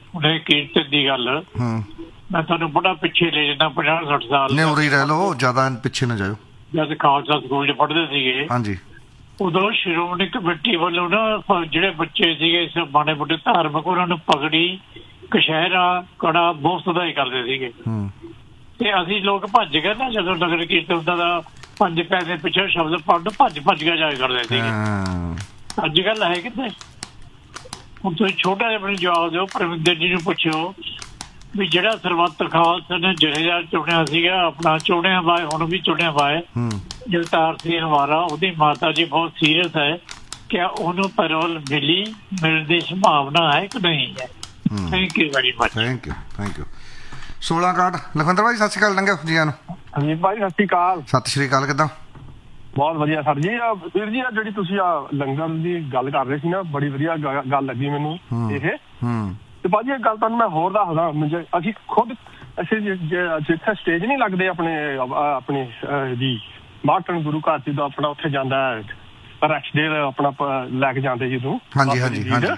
ਉਹਨੇ ਕੀਰਤਨ ਦੀ ਗੱਲ ਮੈਂ ਤੁਹਾਨੂੰ ਬੜਾ ਪਿੱਛੇ ਲੈ ਜਾਂਦਾ ਪੰਜਾਹ ਸੱਠ ਸਾਲ ਨੇ ਉਰੇ ਹੀ ਰਹਿ ਲਓ ਜ਼ਿਆਦਾ ਪਿੱਛੇ ਨਾ ਜਾਇਓ ਜਦ ਖਾਲਸਾ ਸਕੂਲ 'ਚ ਪੜ੍ਹਦੇ ਸੀਗੇ ਹਾਂਜੀ ਉਦੋਂ ਸ਼੍ਰੋਮਣੀ ਕਮੇਟੀ ਵੱਲੋਂ ਨਾ ਜਿਹੜੇ ਬੱਚੇ ਸੀਗੇ ਇਸ ਮਾੜੇ ਮੋਟੇ ਧਾਰਮਿਕ ਉਹਨਾਂ ਨੂੰ ਪਗੜੀ ਕਸ਼ਹਿਰਾ ਕੜਾ ਮੁਫ਼ਤ ਦਾ ਹੀ ਕਰਦੇ ਸੀਗੇ ਤੇ ਅਸੀਂ ਲੋਕ ਭੱਜ ਗਏ ਨਾ ਜਦੋਂ ਨਗਰ ਕੀਰਤਨ ਦਾ ਪੰਜ ਪੈਸੇ ਪਿੱਛੇ ਸ਼ਬਦ ਪੜ੍ਹਨ ਭੱਜ ਭੱਜ ਕੇ ਜਾਇਆ ਕਰਦੇ ਸੀਗੇ ਅੱਜ ਕੱਲ੍ਹ ਹੈ ਕਿਤੇ ਹੁਣ ਤੁਸੀਂ ਛੋਟਾ ਜਿਹਾ ਮੈਨੂੰ ਜਵਾਬ ਦਿਓ ਪਰਮਿੰਦਰ ਜੀ ਨੂੰ ਪੁੱਛਿਓ ਵੀ ਜਿਹੜਾ ਸਰਬੱਤ ਖਾਲਸਾ ਨੇ ਜਥੇਦਾਰ ਚੁਣਿਆ ਸੀਗਾ ਆਪਣਾ ਚੁਣਿਆ ਬਾਏ ਹੁਣ ਵੀ ਚੁਣਿਆ ਬਾਏ ਜਗਤਾਰ ਸਿੰਘ ਹਵਾਰਾ ਉਹਦੀ ਮਾਤਾ ਜੀ ਬਹੁਤ ਸੀਰੀਅਸ ਹੈ ਕਿਆ ਉਹਨੂੰ ਪੈਰੋਲ ਮਿਲੀ ਮਿਲਣ ਦੀ ਸੰਭਾਵਨਾ ਹੈ ਕਿ ਨਹੀਂ ਹੈ thank you very much thank you thank you ਸੋਲਾਂ ਕਾਰਡ ਲਖਵਿੰਦਰ ਭਾਈ ਸਤਿ ਸ਼੍ਰੀ ਅਕਾਲ ਲੰਘਿਆ ਜੀਆਂ ਨੂੰ ਹਾਂਜੀ ਭਾਈ ਸਤਿ ਸ਼੍ਰੀ ਅਕਾਲ ਸਤਿ ਸ਼੍ਰੀ ਅਕਾਲ ਕਿੱਦਾਂ ਬਹੁਤ ਵਧੀਆ ਸਰ ਜੀ ਵੀਰ ਜੀ ਜਿਹੜੀ ਤੁਸੀਂ ਆ ਲੰਗਰ ਦੀ ਗੱਲ ਕਰ ਰਹੇ ਸੀ ਨਾ ਬੜੀ ਵਧੀਆ ਗੱਲ ਲੱਗੀ ਮੈਨੂੰ ਇਹ ਤੇ ਭਾਜੀ ਇਹ ਗੱਲ ਤੁਹਾਨੂੰ ਮੈਂ ਹੋਰ ਦੱਸਦਾ ਅਸੀਂ ਖੁਦ ਅਸੀਂ ਜਿੱਥੇ ਸਟੇਜ ਨਹੀਂ ਲੱਗਦੇ ਆਪਣੇ ਆਪਣੇ ਜੀ ਮਾਰਟਨ ਗੁਰੂ ਘਰ ਜਦੋਂ ਆਪਣਾ ਉੱਥੇ ਜਾਂਦਾ ਰੈਕਸ ਡੇ ਆਪਣਾ ਲੈ ਕੇ ਜਾਂਦੇ ਜਦੋਂ ਹਾਂਜੀ ਹਾਂਜੀ ਹਾਂਜੀ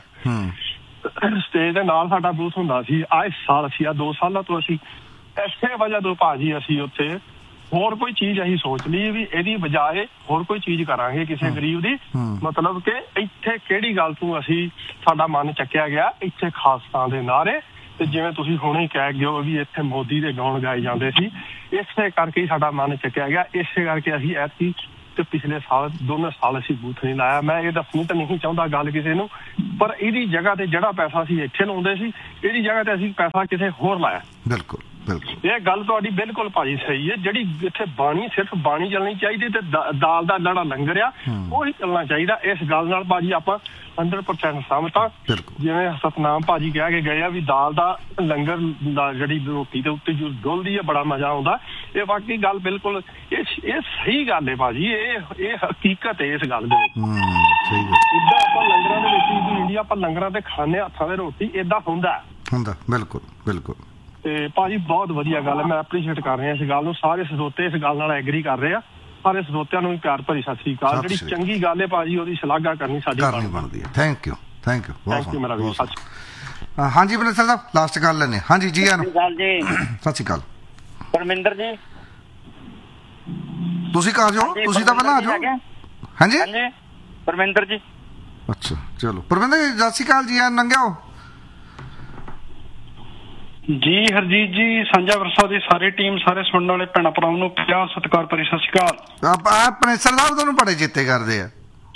ਸਟੇਜ ਦੇ ਨਾਲ ਸਾਡਾ ਬੂਥ ਹੁੰਦਾ ਸੀ ਆਹ ਸਾਲ ਅਸੀਂ ਆ ਦੋ ਸਾਲਾਂ ਤੋਂ ਅਸੀਂ ਇਸੇ ਵਜ੍ਹਾ ਤੋਂ ਭਾਜੀ ਅਸੀਂ ਉੱਥੇ ਹੋਰ ਕੋਈ ਚੀਜ਼ ਅਸੀਂ ਸੋਚ ਲਈ ਵੀ ਇਹਦੀ ਬਜਾਏ ਹੋਰ ਕੋਈ ਚੀਜ਼ ਕਰਾਂਗੇ ਕਿਸੇ ਗਰੀਬ ਦੀ ਮਤਲਬ ਕਿ ਇੱਥੇ ਕਿਹੜੀ ਗੱਲ ਤੋਂ ਅਸੀਂ ਸਾਡਾ ਮਨ ਚੱਕਿਆ ਗਿਆ ਇੱਥੇ ਖਾਲਸਾ ਦੇ ਨਾਅਰੇ ਤੇ ਜਿਵੇਂ ਤੁਸੀਂ ਹੁਣੇ ਕਹਿ ਗਏ ਹੋ ਵੀ ਇੱਥੇ ਮੋਦੀ ਦੇ ਗਾਉਣ ਗਾਏ ਜਾਂਦੇ ਸੀ ਇਸੇ ਕਰਕੇ ਸਾਡਾ ਮਨ ਚੱਕਿਆ ਗਿਆ ਇਸੇ ਕਰਕੇ ਅਸੀਂ ਐਤਕੀ ਤੇ ਪਿਛਲੇ ਸਾਲ ਦੋਨੋਂ ਸਾਲ ਅਸੀਂ ਬੂਥ ਨਹੀਂ ਲਾਇਆ ਮੈਂ ਇਹ ਦੱਸਣੀ ਤਾਂ ਨਹੀਂ ਚਾਹੁੰਦਾ ਗੱਲ ਕਿਸੇ ਨੂੰ ਪਰ ਇਹਦੀ ਜਗ੍ਹਾ ਤੇ ਜਿਹੜਾ ਪੈਸਾ ਅਸੀਂ ਇੱਥੇ ਲਾਉਂਦੇ ਸੀ ਇਹਦੀ ਜਗ੍ਹਾ ਤੇ ਅਸੀਂ ਪੈਸਾ ਕਿਸੇ ਹੋਰ ਲਾਇਆ ਬਿਲਕੁਲ ਇਹ ਗੱਲ ਤੁਹਾਡੀ ਬਿਲਕੁਲ ਭਾਜੀ ਸਹੀ ਹੈ ਜਿਹੜੀ ਇੱਥੇ ਬਾਣੀ ਸਿਰਫ ਬਾਣੀ ਚੱਲਣੀ ਚਾਹੀਦੀ ਤੇ ਦਾਲ ਦਾ ਜਿਹੜਾ ਲੰਗਰ ਆ ਉਹੀ ਚੱਲਣਾ ਚਾਹੀਦਾ ਇਸ ਗੱਲ ਨਾਲ ਭਾਜੀ ਆਪਾਂ ਹੰਡਰਡ ਪਰਸੈਂਟ ਸਹਿਮਤ ਹਾਂ ਜਿਵੇਂ ਸਤਨਾਮ ਭਾਜੀ ਕਹਿ ਕੇ ਗਏ ਆ ਵੀ ਦਾਲ ਦਾ ਲੰਗਰ ਦਾ ਜਿਹੜੀ ਰੋਟੀ ਦੇ ਉੱਤੇ ਜੋ ਡੁੱਲਦੀ ਹੈ ਬੜਾ ਮਜ਼ਾ ਆਉਂਦਾ ਇਹ ਵਾਕਈ ਗੱਲ ਬਿਲਕੁਲ ਇਹ ਇਹ ਸਹੀ ਗੱਲ ਹੈ ਭਾਜੀ ਇਹ ਇਹ ਹਕੀਕਤ ਹੈ ਇਸ ਗੱਲ ਦੇ ਵਿੱਚ ਏਦਾਂ ਆਪਾਂ ਲੰਗਰਾਂ ਦੇ ਵਿੱਚ ਇੰਡੀਆ ਆਪਾਂ ਲੰਗਰਾਂ ਤੇ ਖਾਂਦੇ ਹੱਥਾਂ ਦੇ ਰੋਟੀ ਏਦਾਂ ਹੁੰਦਾ ਹੁੰਦਾ ਬਿਲਕੁਲ ਬਿਲਕੁਲ ਤੇ ਭਾਜੀ ਬਹੁਤ ਵਧੀਆ ਗੱਲ ਹੈ ਮੈਂ ਐਪਰੀਸ਼ੀਏਟ ਕਰ ਰਿਹਾ ਇਸ ਗੱਲ ਨੂੰ ਸਾਰੇ ਸਰੋਤੇ ਇਸ ਗੱਲ ਨਾਲ ਐਗਰੀ ਕਰ ਰਹੇ ਆ ਸਾਰੇ ਸਰੋਤਿਆਂ ਨੂੰ ਵੀ ਪਿਆਰ ਭਰੀ ਸਤਿ ਸ੍ਰੀ ਅਕਾਲ ਜਿਹੜੀ ਚੰਗੀ ਗੱਲ ਹੈ ਭਾਜੀ ਉਹਦੀ ਸ਼ਲਾਘਾ ਕਰਨੀ ਸਾਡੀ ਬਣਦੀ ਹੈ thank you thank you thank you ਮੇਰਾ ਵੀਰ ਹਾਂਜੀ ਮਨਿੰਦਰ ਸਾਹਿਬ ਲਾਸਟ ਗੱਲ ਲੈਣੇ ਹਾਂਜੀ ਜੀ ਆਨ ਜੀ ਸਤਿ ਸ਼੍ਰੀ ਅਕਾਲ ਪਰਮਿੰਦਰ ਜੀ ਤੁਸੀਂ ਕਾ ਜਾਓ ਤੁਸੀਂ ਤਾਂ ਪਹਿਲਾਂ ਆ ਜਾਓ ਹਾਂਜੀ ਹਾਂਜੀ ਪਰਮਿੰਦਰ ਜੀ ਅੱਛਾ ਚਲੋ ਪਰਮਿੰਦਰ ਜੀ ਸਤਿ ਸ਼੍ਰੀ ਅਕਾਲ ਜੀ ਆਨ ਲੰਘਿਓ ਜੀ ਹਰਜੀਤ ਜੀ ਸਾਂਝਾ ਵਰਸਾ ਦੀ ਸਾਰੀ ਟੀਮ ਸਾਰੇ ਸੁਣਨ ਵਾਲੇ ਭੈਣਾਂ ਭਰਾਵਾਂ ਨੂੰ ਪਿਆਰ ਸਤਿਕਾਰ ਭਰੀ ਸਤਿ ਸ਼੍ਰੀ ਅਕਾਲ ਆਪਣੇ ਸਰਦਾਰ ਤੁਹਾਨੂੰ ਬੜੇ ਚੇਤੇ ਕਰਦੇ ਆ